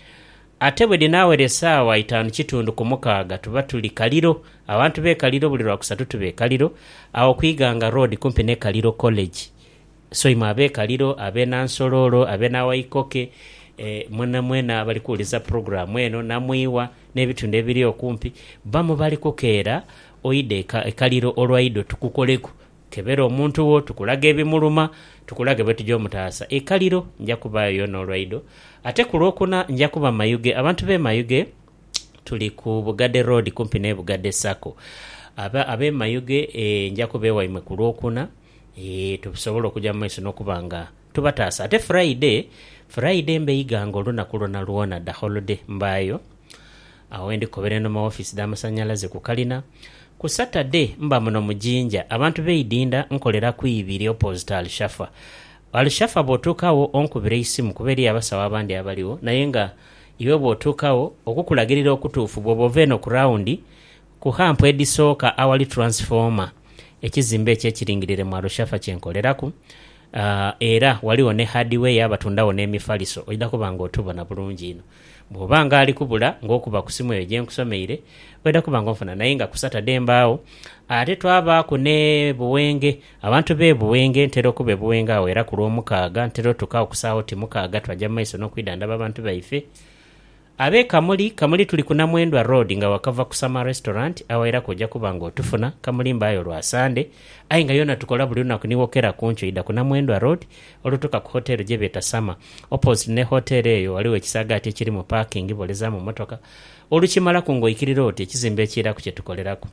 I: ate bwe dinaawe essaawa itaano kitundu ku mukaaga tuba tuli Kaliro. Abantu b'e Kaliro buli lwakusatu tube Kaliro awo kwiganga road kumpi ne Kaliro college. So ima ab'e Kaliro ab'e Nansololo ab'e Nawaikoke e, mwena mwena abali kuwuliza programu eno namwiwa n'ebitundu ebiri okumpi bamu bali kukeera oyide e Kaliro olwaido tukukoleko kebera omuntu wo tukulaga ebimuluma tukulaga bwe tujja omutaasa e Kaliro nja kubayo n'olwaido ate ku Lwokuna nja kuba Mayuge. Abantu b'e Mayuge tuli ku Bugadde road kumpi ne Bugadde Sacco. Aba ab'e Mayuge e, nja kubeewaimwe ku Lwokuna e, tusobola okujja mu maaso n'okubanga tubataasa. Ate Friday Friday mbeyiganga olunaku lwonna lwona da holiday mbayo awo ndikobere no mu office d'amasannyalaze ku kalina. Ku Saturday mba muno mujinja abantu beidinda nkolera ku ibiri opposite Al-Shafa. Al-Shafa botukawo onkubire isimu kuberi abasawa abandi abaliwo naye nga iwe botukawo okukulagirira okutuufu bw'oboveno ku round ku hampu edisooka awali transformer ekizimbe ekyekiringirire mu Al-Shafa kyenkoleraku. Uh, era waliwo ne hardware abatundawo n'emifaliso oyida kubanga otubona bulungi ino bw'obanga ali kubula ng'okuba ku simu eyo gye nkusomeire oyida kubanga onfuna naye nga ku Saturday mbaawo ate twabaako ne Buwenge. Abantu b'e Buwenge ntera okuba e Buwenge awo era ku Lwomukaaga ntera otukaawo ku ssaawa ti mukaaga twajja mu maaso n'okwidandaba abantu baife. Ab'e Kamuli Kamuli tuli ku Namwendwa road nga wakava ku Sama restaurant awo era kujja kubanga otufuna Kamuli mbaayo lwa Sande aye nga yona tukola buli lunaku niwokera kuncho ida ku Namwendwa road olutuka ku hotel gye beeta Sama opposite ne hotel eyo waliwo ekisagaati ekiri mu parking boleza mu motoka olukimala ku ngoyikirira oti ekizimbe ekirako kye tukolerako.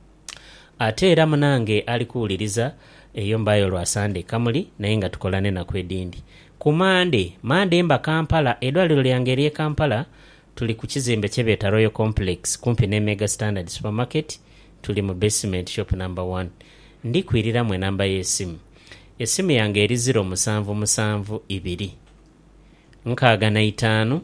I: Ate era munange ali kuwuliriza eyo mbaayo lwa Sande Kamuli naye nga tukola ne naku edindi ku Mande Mande mba Kampala eddwaliro lyange ery'e Kampala tuli ku kizimbe kyebeeta Royal Complex kumpi ne Mega Standard Supermarket tuli mu basement shop number one. Ndikwirira mwe namba y'essimu. Essimu yange eri zero musanvu musanvu ibiri nkaaga na itaano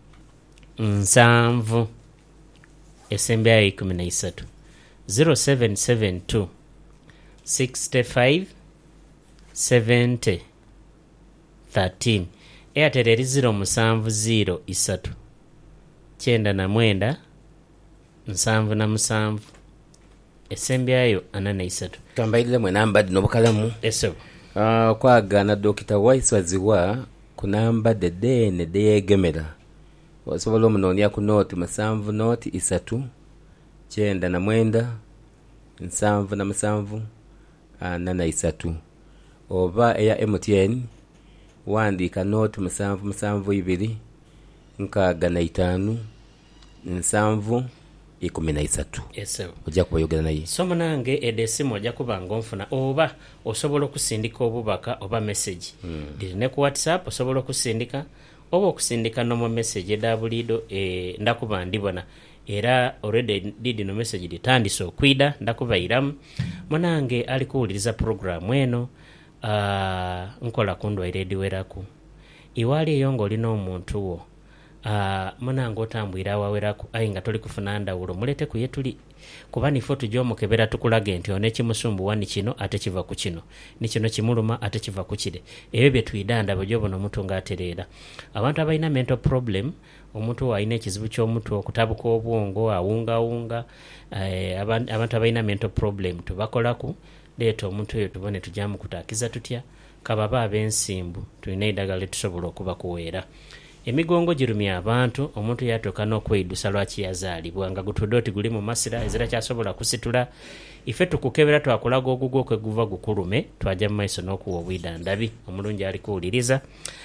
I: nsanvu esembyayo ikumi na isatu zero seven seven two sixty-five seventy thirteen. Airtel eri zero musanvu zero isatu kyenda na mwenda nsanvu na musanvu esembyayo ana na isatu.
A: Tambailire mwe namba dino bukalamu
I: eso
A: uh, kwagana Dokita Waiswa ziwa ku namba dede ne deyegemera wasobola omunoonya ku noti musanvu noti isatu kyenda na mwenda nsanvu na musanvu ana na isatu oba eya M T N wandika noti musanvu musanvu ibiri nkaaga na itaano nsanvu ikumi na isatu.
I: Eso
A: ojja kubayogera naye.
I: So munange edesimu ojja kuba ngonfuna oba osobola okusindika obubaka oba message hmm. Diri ne ku WhatsApp osobola okusindika oba okusindika no mu message edabulido e, ndakuba ndibona era already didi no message ditandise okwida ndakubayiramu munange ali kuwuliriza program eno uh, nkola kundwaire ediweraku iwali eyo ng'olina omuntu wo Uh, munange otambwira awaweraku aye nga toli kufuna ndawulo mulete ku yetuli kuba nifo tujja omukebera tukulage nti ono ekimusumbuwa ni kino ate kiva ku kino ni kino kimuluma ate kiva ku kire ebyo bye tuyidanda bwe gyobono omuntu ng'atereera abantu abalina mental problem omuntu alina ekizibu ky'omutwe okutabuka obwongo awungawunga eh, abantu abalina mental problem tubakolaku leeta omuntu oyo tubone tujjamu kutaakiza tutya kababa ab'ensimbu tulina eddagala tusobola okubakuweera emigongo girumya abantu omuntu yatuuka n'okweyidusa lwaki yazaalibwa nga gutudde oti guli mu masira ezira kyasobola kusitula ife tukukebera twakulaga ogugwo okweguva gukulume twajja mu maiso n'okuwa obwidandabi omulungi ali kuwuliriza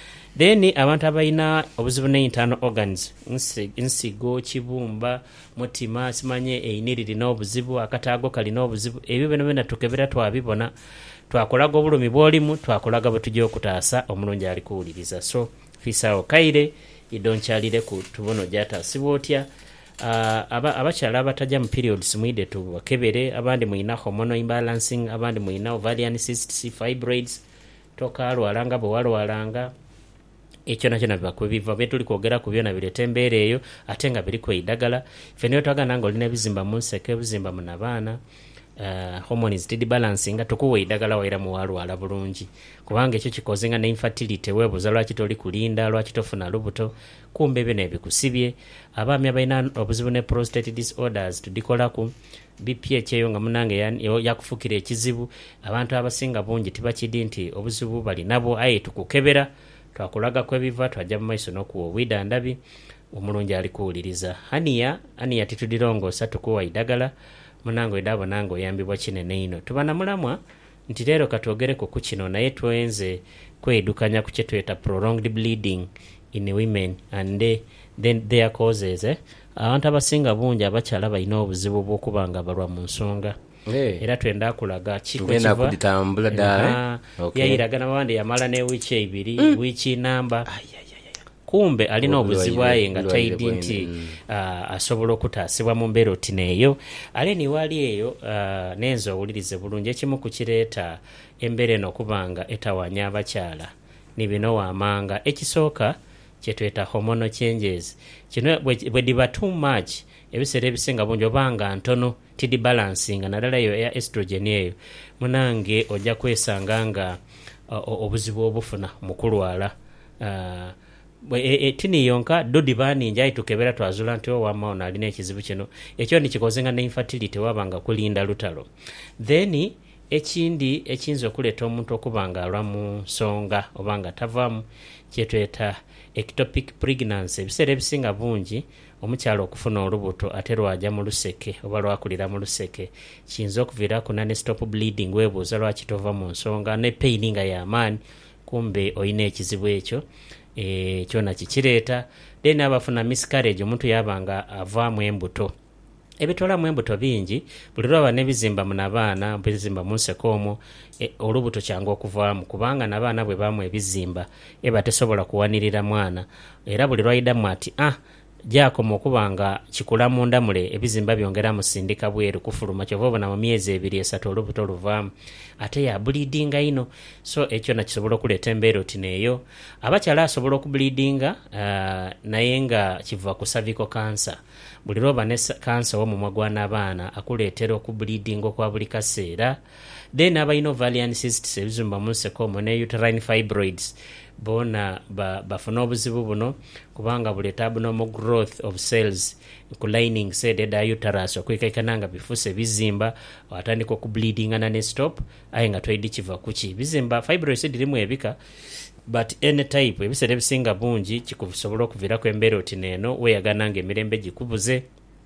I: then abantu abalina obuzibu ne internal organs nsigo kibumba mutima simanye einiri lina obuzibu akataago kalina obuzibu ebyo bino byonna tukebera twabibona twakulaga obulumi bwolimu twakulaga bwe tujja okutaasa omulungi ali kuwuliriza so Fisao Kaire idonkyalire ku tubono gyataasibwa otya uh, abakyala abatajja mu periods mwide tubakebere abandi mwina hormonal imbalancing abandi mwina ovarian cysts fibroids tokalwalanga bwewalwalanga ekyo nakyo nabiba kwebiva bye tuli kwogera ku byona bireeta embeera eyo ate nga biri kweidagala ffe niyo twagana nga olina ebizimba mu nseke ebizimba mu nabaana Uh, hormones did balancing tukuwe idagala waira muwalwala bulungi kubanga ekyo kikozenga ne infertility webuza lwaki toli kulinda lwaki tofuna lubuto kumbe bene bikusibye abaami abalina obuzibu ne prostate disorders tudikolaku B P H eyo nga munange yakufukira ekizibu abantu abasinga bungi tibakidi nti obuzibu bali nabo aye tukukebera twakulaga kwebiva twajja mu maiso n'okuwa obwidandabi omulungi ali kuwuliriza haniya haniya titudirongosa tukuwa idagala munango edabo nango yambibwa kinene ino tubana mulamwa nti leero katwogereko ku kino naye twenze kwedukanya ku kyetweta prolonged bleeding in women and they, then their causes eh? abantu abasinga bungi abakyala balina obuzibu bw'okuba nga balwa mu nsonga hey. Era twenda kulaga
A: kikugenda kuditambula ddala
I: okay. Yayiragana bawande yamala ne wiiki ebiri mm. wiiki namba kumbe alina obuzibu aye nga tayidi nti uh, asobola okutaasibwa mu mbeera oti neeyo ale niwali eyo uh, nenzo owulirize bulungi ekimu kukireeta embeera eno okubanga etawanya abakyala nibino waamanga ekisooka kyetweta hormonal changes kino bwe diba too much ebiseera ebisinga bungi obanga ntono tidi balancing naddala eyo eya estrogen eyo munange ojja kwesanga nga uh, obuzibu obufuna mu kulwala uh, E, e, tini yonka dodi bani njai tukebera twazula nti owama ono alina ekizibu kino ekyo nikikozenga ne infertility wabanga kulinda lutalo then ekindi ekiyinza okuleeta omuntu okubanga alwa mu nsonga obanga tavaamu kyetweta ectopic pregnancy ebiseera ebisinga bungi omukyalo okufuna olubuto ate lwajja mu luseke oba lwakulira mu luseke kiyinza okuviiraku nane stop bleeding weebuuza lwaki tova mu nsonga ne pain nga y'amaanyi kumbe oyina ekizibu ekyo e, kyona kikireeta then abafuna miscarriage omuntu yabanga avaamu embuto ebitolamu embuto bingi buli lwaba nebizimba mu nabaana bizimba mu nseko omwo e, olubuto kyangu okuvaamu kubanga nabaana bwe baamu ebizimba eba tesobola kuwanirira mwana era buli lwayidamu ati ah gyakoma okubanga kikula munda mule ebizimba byongera musindika bweru kufuluma kyova obona mu myezi ebiri esatu olubuto luvaamu ate ya bleedinga ino so ekyo nakisobola okuleeta embeera oti neeyo abakyala asobola okubleedinga uh, naye nga kiva ku cervical cancer buli lwoba ne cancer w'omumwa gw'abaana akuleetera okubleedinga okwa buli kaseera then abalina ovarian cysts ebizimba mu nseko omwo ne uterine fibroids bona bafuna obuzibu buno kubanga buleeta abnormal growth of cells ku lining said eda uterus okwekaikana nga bifuse bizimba watandika okubleedingana ne stop aye nga twedi kiva kuki bizimba fibroids dirimu ebika but any type ebiseera ebisinga bungi kikusobola okuviirako embeera oti neeno weeyagana nga emirembe gikubuze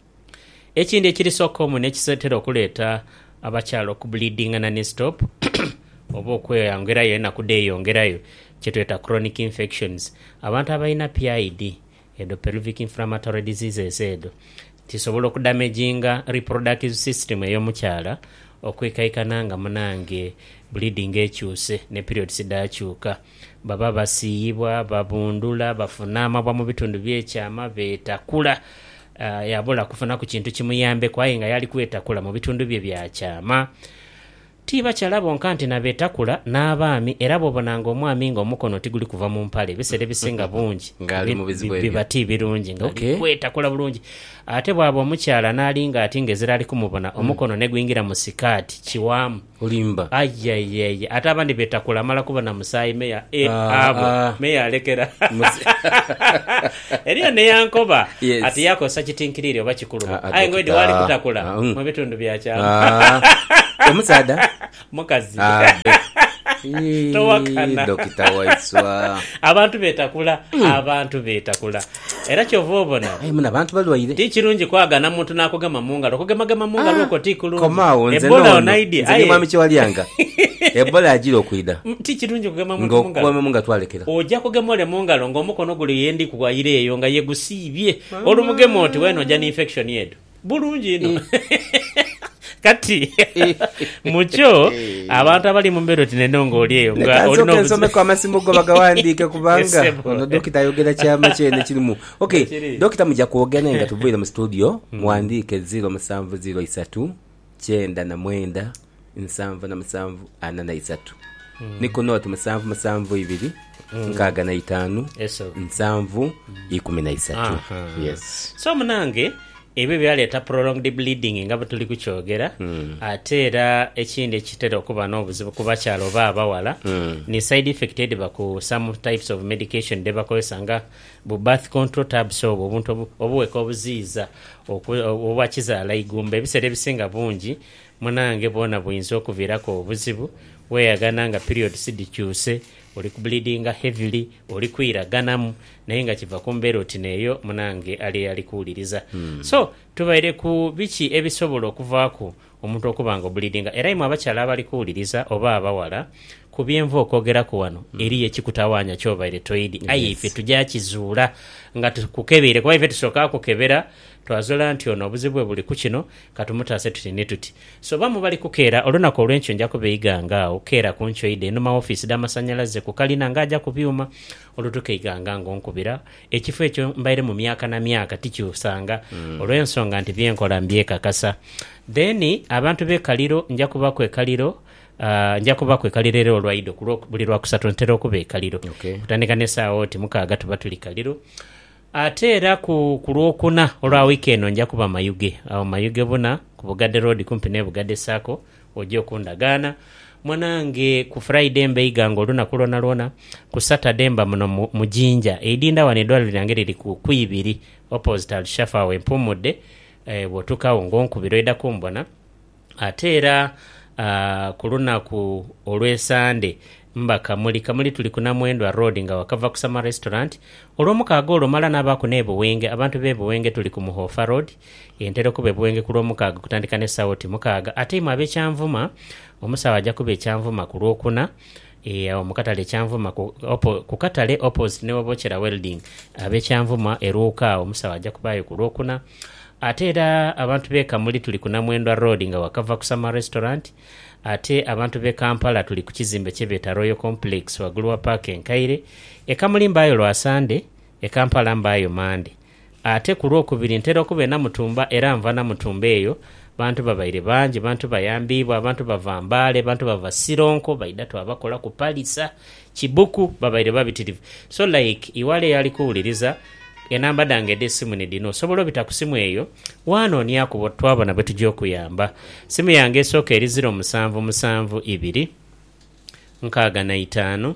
I: ekindi ekirisooka omu nekiseetera okuleeta abakyala okubleedingana ne stop oba okweyongerayo enakudde eyongerayo kyetweta chronic infections abantu abalina P I D edo pelvic inflammatory diseases edo tisobola okudamaginga reproductive system ey'omukyala okwekaikana nga munange bleeding ekyuse ne periods dakyuka baba basiyibwa babundula bafuna amabwa mu bitundu byekyama beetakula uh, yabula kufuna ku kintu kimuyambe kwaye nga yali kwetakula mu bitundu bye byakyama tibakyala bonka nti nabeetakula n'abaami era bw'obonanga omwami ng'omukono tiguli kuva mu mpale ebiseera ebisinga bungi biba ti birungi nga kwetakula bulungi ate bw'aba omukyala n'alinga ati ng'ezira ali kumubona omukono ne gwingira mu sikaati kiwaamu
A: olimba
I: ayayaya ate abandi beetakula amala kubona musaayi meya abo meya alekera eriyo neyankoba ati yakosa kitinkirire oba kikuluma aye ngoedi wali kutakula mu bitundu byakyama
A: omusaada
I: mukazi
A: towakana dokita Waiswa
I: abantu betakula abantu betakula era kyova obona
A: muna abantu balwaire
I: ti kirungi kwagana muntu nakugema mungalo kugemagema mungalo loko ti kulungi
A: komawo nze no nze mwami kiwalyanga ebola ajira okwida
I: ti kirungi kugema muntu
A: mungalo ngokwa munga twalekera
I: ojja kugemole mungalo ng'omukono guli yendi kugwayire eyo nga yegusibye olumugemo oti weno jani infection yedu bulungi ino kati mucho abantu abali mu mbero tinenongo oli eyo
A: nga oli no nsome kwa masimu go bagawandike kubanga ono dokita yogera kyama kyene kirimu okay dokita mujja kuogana nga tuvuire mu studio muandike zero musanvu zero isatu kyenda na mwenda nsanvu na musanvu ana na isatu niko note musanvu musanvu ibiri nkaga na itanu nsanvu ikumi na isatu yes
I: so munange ebyo byaleeta prolonged bleeding nga bwe tuli kukyogera mm. ate era ekindi ekitera okuba n'obuzibu ku bakyalo oba abawala mm. ni side effect ediba ku some types of medication debakozesa nga bu birth control tabs obwo obuntu obuweka obuziiza obwakizaala igumba ebiseera ebisinga bungi munange bwona buyinza okuviirako obuzibu weeyagana nga period sidikyuse oli ku bleedinga heavily oli kwiraganamu naye nga kiva ku mbeera oti neeyo munange ali ali kuwuliriza mm. so tubaire ku biki ebisobola okuvaako omuntu okuba nga obleedinga era imwe abakyala abali kuwuliriza oba abawala ku byenva okwogerako wano mm. eri ekikutawaanya kyobaire toidi yes. aye ife tujja kizuula nga tukukebere kuba ife tusooka kukebera twazola nti ono obuzibu buli ku kino katumutaase tuti ne tuti so bamu bali kukeera olunaku olw'enkyo nja kubeeyiganga awo keera ku nkyoide eno maofiisi d'amasannyalaze ku kalina ng'ajja ku byuma olutukeiganga ng'onkubira ekifo ekyo mbaire mu myaka na myaka tikyusanga mm. olw'ensonga nti byenkola mbyekakasa then abantu b'ekaliro nja kubaku ekaliro Uh, nja kuba kwekaliro era olwaido buli lwakusatu ntera okuba ekaliro
A: okay.
I: kutandika n'essaawa oti mukaaga tuba tuli kaliro ate era ku, ku lwokuna olwa wiikendi nja kuba mayuge awo mayuge buna ku Bugadde road kumpi ne Bugadde Sako ojja okundagaana mwanange ku Friday mbeyiganga olunaku lwona lwona ku Saturday mba muno mujinja eidinda wano eddwaliro lyange liri ku kwibiri opposite Alshafa awo empumudde eh, bwotukawo ng'onkubiro eddako mbona ate era Uh, ku lunaku olw'esande mba kamuli kamuli tuli ku Namwendwa road nga wakava ku Sama restaurant olw'omukaaga olwomala n'abaku n'ebuwenge abantu b'ebuwenge tuli ku Muhofa road entera okuba ebuwenge ku lw'omukaaga kutandika n'essaawa oti mukaaga ate imwe ab'ekyanvuma omusawo ajja kuba ekyanvuma ku lwokuna e, omukatale ekyanvuma ku, opo, ku katale opposite ne Wabokera welding ab'ekyanvuma eruuka omusawo ajja kubaayo ku lwokuna ate era abantu b'e Kamuli tuli ku Namwendwa road nga wakava ku Sama restaurant ate abantu b'e Kampala tuli ku kizimbe kyebeeta Royal Complex waggulu wa Park Enkaire e Kamuli mbaayo lwa Sande e Kampala mbaayo Mande ate ku lwokubiri ntera okuba Namutumba era nva Namutumba eyo bantu babaire bangi bantu bayambiibwa abantu bava Mbaale bantu bava Sironko baidatu abakola ku Palisa Kibuku babaire babitirivu so like iwale yali kuwuliriza enamba dange de simu ne dino sobola bita ku simu eyo wanooni akubo twabona bwe tujja okuyamba simu yange esooka eri zero musanvu musanvu ibiri nkaaga na itaano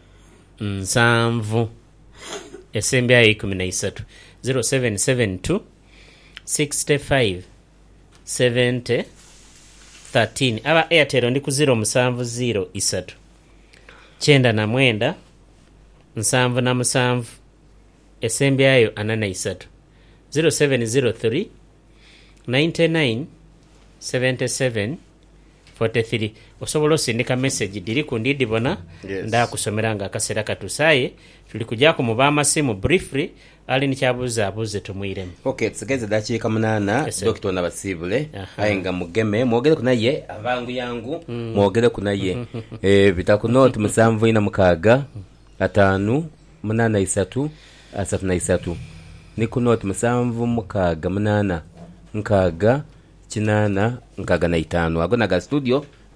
I: nsanvu esembyayo ikumi na isatu zero seven seven two sixty-five seventy thirteen aba Airtel ndi ku zero musanvu zero isatu kyenda na mwenda nsanvu na musanvu esembyayo ana na isatu zero seven zero three ninety-nine seventy-seven forty-three osobola osindika message diri ku ndidibona yes. Ndakusomera nga akaseera katusaye tuli kujako mu bamasimu briefly ali nikyabuza abuze tumwiremu
A: okay tsigeze dakiika munana yes, Doctor Nabasibule ayenga mugeme mwogere kunaye abangu yangu mm. mwogere kunaye eh bitakuno tumusanvu ina mukaaga atanu munana isatu asatu na isatu nikunoti musanvu mukaaga munana nkaaga kinana nkaaga na itanu ago naga studio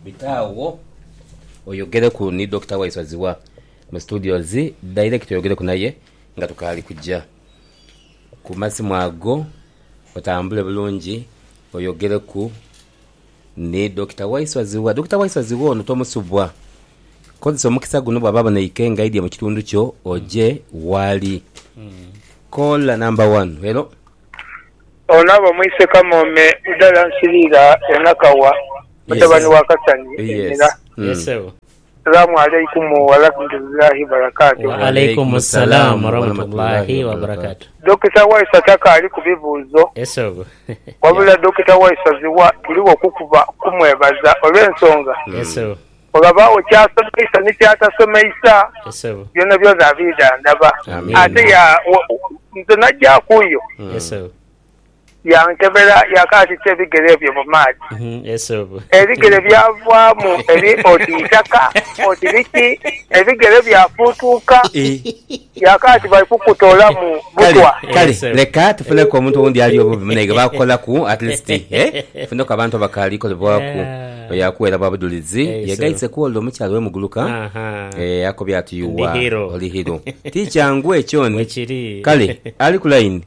A: bitawo oyogere ku ni Doctor Waiswa Ziwa mu studios direct oyogere ku naye nga tukali kujja ku masimu ago otambule bulungi oyogere ku ni Doctor Waiswa Ziwa. Doctor Waiswa Ziwa ono tomusubwa kozesa omukisa guno bwaba banaikenga idya mu kitundu kyo oje wali mm. Call number one. Hello.
E: Onaba mwise kamome udala nsirira enakawa mutabani wa Kasani.
A: Yes.
I: Yes sir.
E: Assalamu alaikum wa rahmatullahi wa barakatuh.
I: Wa alaikum assalam wa rahmatullahi wa barakatuh.
E: Dokita Waiswa taka ali kubibuzo.
I: Yes sir.
E: Wabula Dokita Waiswa Ziwa tuliwo kukuba kumwebaza olw'ensonga.
I: Yes sir.
E: Olaba kyasomesa n'ekyatasomesa.
I: Yes sir.
E: Byonna byonna bidandaba. Ate ya nze najja kuyo.
I: Yes sir.
E: Yankebera yakati tebigere byo mu maji.
I: Mhm. Yes sir.
E: Ebigere byavaamu eri otitaka otiriki ebigere byafutuka yakati balikukutola mu butwa.
A: Kale leka tufune ko omuntu ondi ali obo bimunege bakola ku at least eh fune ko abantu bakali ko bwaku yakwera babudulizi yegaitse ko lo mukyalo we muguluka eh yako byatuyuwa oli hero ticha ngwe ekyoni kale ali ku line.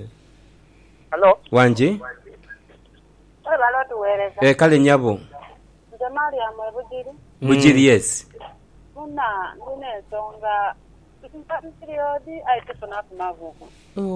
E: Hello
A: wanje
J: Balo tuwereza
A: eh kale nyabo
J: Jamali ya mwebujiri
A: bujiri yes
J: muna ndine songa ikimpati periodi aitefuna kumavuku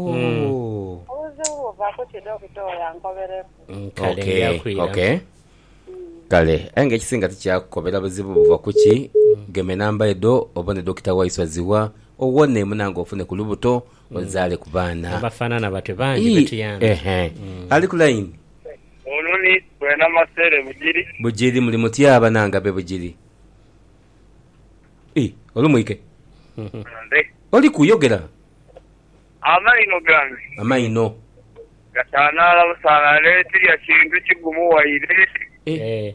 A: oh
J: uzu uva kuchido kutoya nkobere
A: okay okay kale enge kisinga tikyakobera buzibu buva kuki geme namba edo obone Doctor Waiswa Ziwa owone munango ofune ku lubuto ozale ku baana
I: abafanana batwe bangi betuyana
A: ehe ali ku line
E: ononi bwena masere bujiri
A: bujiri muri muti abananga be bujiri eh olumwike
E: nde
A: oli kuyogera
E: amaino gange
A: amaino
E: gatana la busana leti ya kintu kigumu waire
A: eh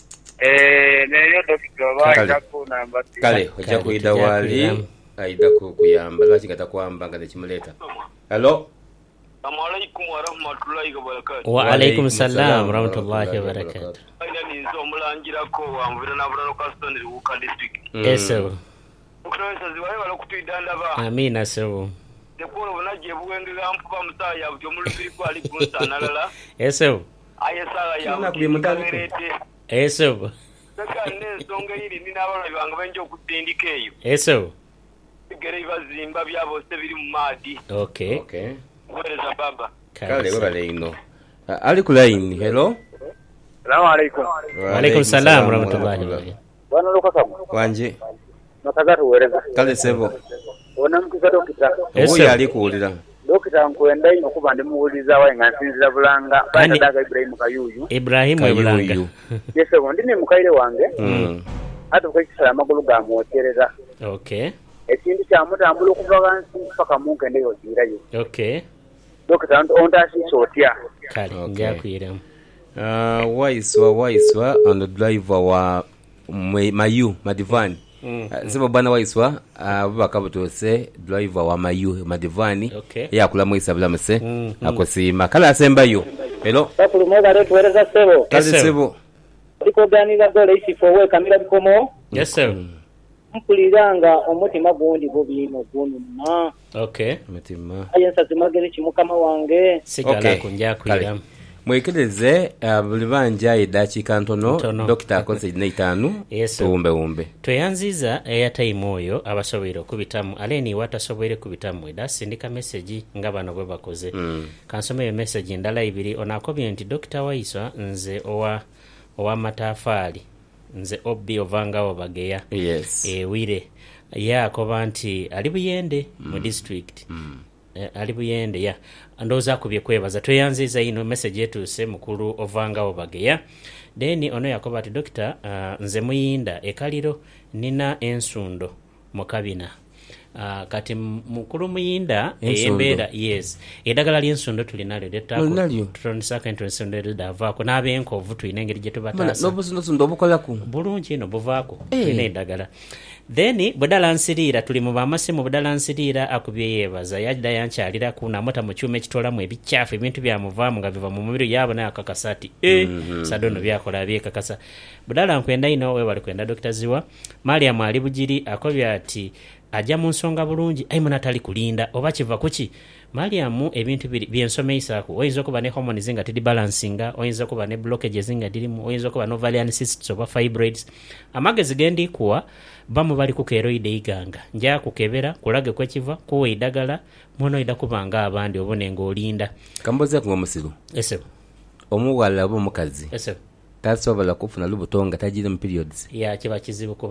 E: eh neyo Doctor Waiswa ku namba
A: kale hoja kuida wali aida kuyamba lwaki kata kwamba ngane kimuleta. Hello.
C: Assalamu alaikum wa rahmatullahi wa barakatuh.
I: Wa alaikum salam wa rahmatullahi wa barakatuh.
C: Ina nizo mulangira ko wamvira na burano Kaston Ruka district.
I: Yes sir.
C: Ukrawesa ziwaye balo kutuyidanda ba.
I: Amina sir.
C: Dekoro bunaje buwenge gampuka mutaya byo mulubiri ko ali kunsana lala.
I: Yes sir.
C: Ayesala ya.
A: Tuna kubi mutandiko.
I: Yes sir.
C: Saka ne songa yiri ni nabalo banga benje okutindikeyo.
I: Yes sir.
C: Gere bazimba byabo se biri mu madi.
I: Okay.
A: Okay.
C: Wereza baba.
A: Kale wabale ino. Ali ku line. Hello.
E: Assalamu alaikum.
I: Wa alaikum salam wa rahmatullahi wa barakatuh.
E: Bwana lokaka
A: wanje
E: nataka tuwereza
A: kale sebo
E: ona mukisa Dokita
A: oyo ali kuulira
E: Dokita nkwenda ino kuba ndi muwuliza wae nga nsinzira bulanga badaga Ibrahim Kayuyu
I: Ibrahim bulanga
E: yese ndine mukaire wange
A: mm
E: ate ko kisala amagulu ga mwotereza.
I: Okay.
E: Ekintu kya mutambula okuva wansi paka munke ndeyo zirayo.
I: Okay.
E: Dokita onda sisotya
I: kale njakwira
A: uh Waiswa Waiswa on the driver wa Mayu Madivani. Mm. Uh, sema bana Waiswa abubaka uh, butose driver wa Mayu Madivani.
I: Okay.
A: Ya kula mwisa bila mse mm, mm. akosima kala asembayo. Hello.
E: Bakulu mwega retu wereza sebo.
A: Kale sebo.
E: Liko gani la dole isi fowe kamera bikomo?
I: Yes sir.
E: Mpuliranga omutima gundi bobino gunu na.
I: Okay.
A: Mutima.
E: Ayensa zimagere chimukama wange.
I: Sigala
A: okay.
I: kunja kwira.
A: Mwekeleze bulibanja idachi kantono Doctor Konse Neitanu
I: yes,
A: tuumbe umbe.
I: Tweyanziza airtime oyo abasobera kubitamu aleni watasobere kubitamu eda sindika message ngabana bwe bakoze. Mm. Kansome message ndala ibiri onakobye nti Doctor Waiswa nze owa owa matafali nze obbi ovanga obageya.
A: Yes.
I: E wire ya koba nti ali buyende mm. mu district. Mm. E, ali buyende ya ndoza kubye kwebaza tweyanziza ino message yetu se mukuru ovanga obageya. Deni ono yakoba ati Doctor uh, nze muyinda ekaliro nina ensundo mukabina Uh, kati mukulu muyinda eyembeera yes eddagala ly'ensondo tulinalyo lyetutondesako ensonda eridavaako n'ab'enkovu tulina engeri gye tubataasa
A: n'obusundosundo obukolaku
I: bulungi ino buvaako tulina eddagala then bwedala nsiriira tuli mu bamasimu bwedala nsiriira akubye yeebaza yajda yankyaliraku namota mu kyuma ekitolamu ebicaafu ebintu byamuvaamu nga biva mu mubiri yabo naye akakasa ati e sadono byakola byekakasa bwedala nkwenda ino webali kwenda Dokita Ziwa Mariam ali bugiri akobya ati ajja mu nsonga bulungi ayi munatali kulinda oba kiva kuki Mariam ebintu byensomeisaako oyinza okuba ne hormones nga tidi balancinga oyinza okuba ne blockages nga dirimu oyinza okuba no ovarian cysts oba fibroids amagezi gendi kuwa bamu bali ku keroid iganga nja kukebera kulage kwekiva kuwe idagala mono ida kubanga abandi obone ng'olinda
A: kamboze ku ngomusiru
I: ese
A: omuwala oba omukazi
I: ese
A: tasobola kufuna lubuto nga tajira mu periods
I: ya kiba kizibu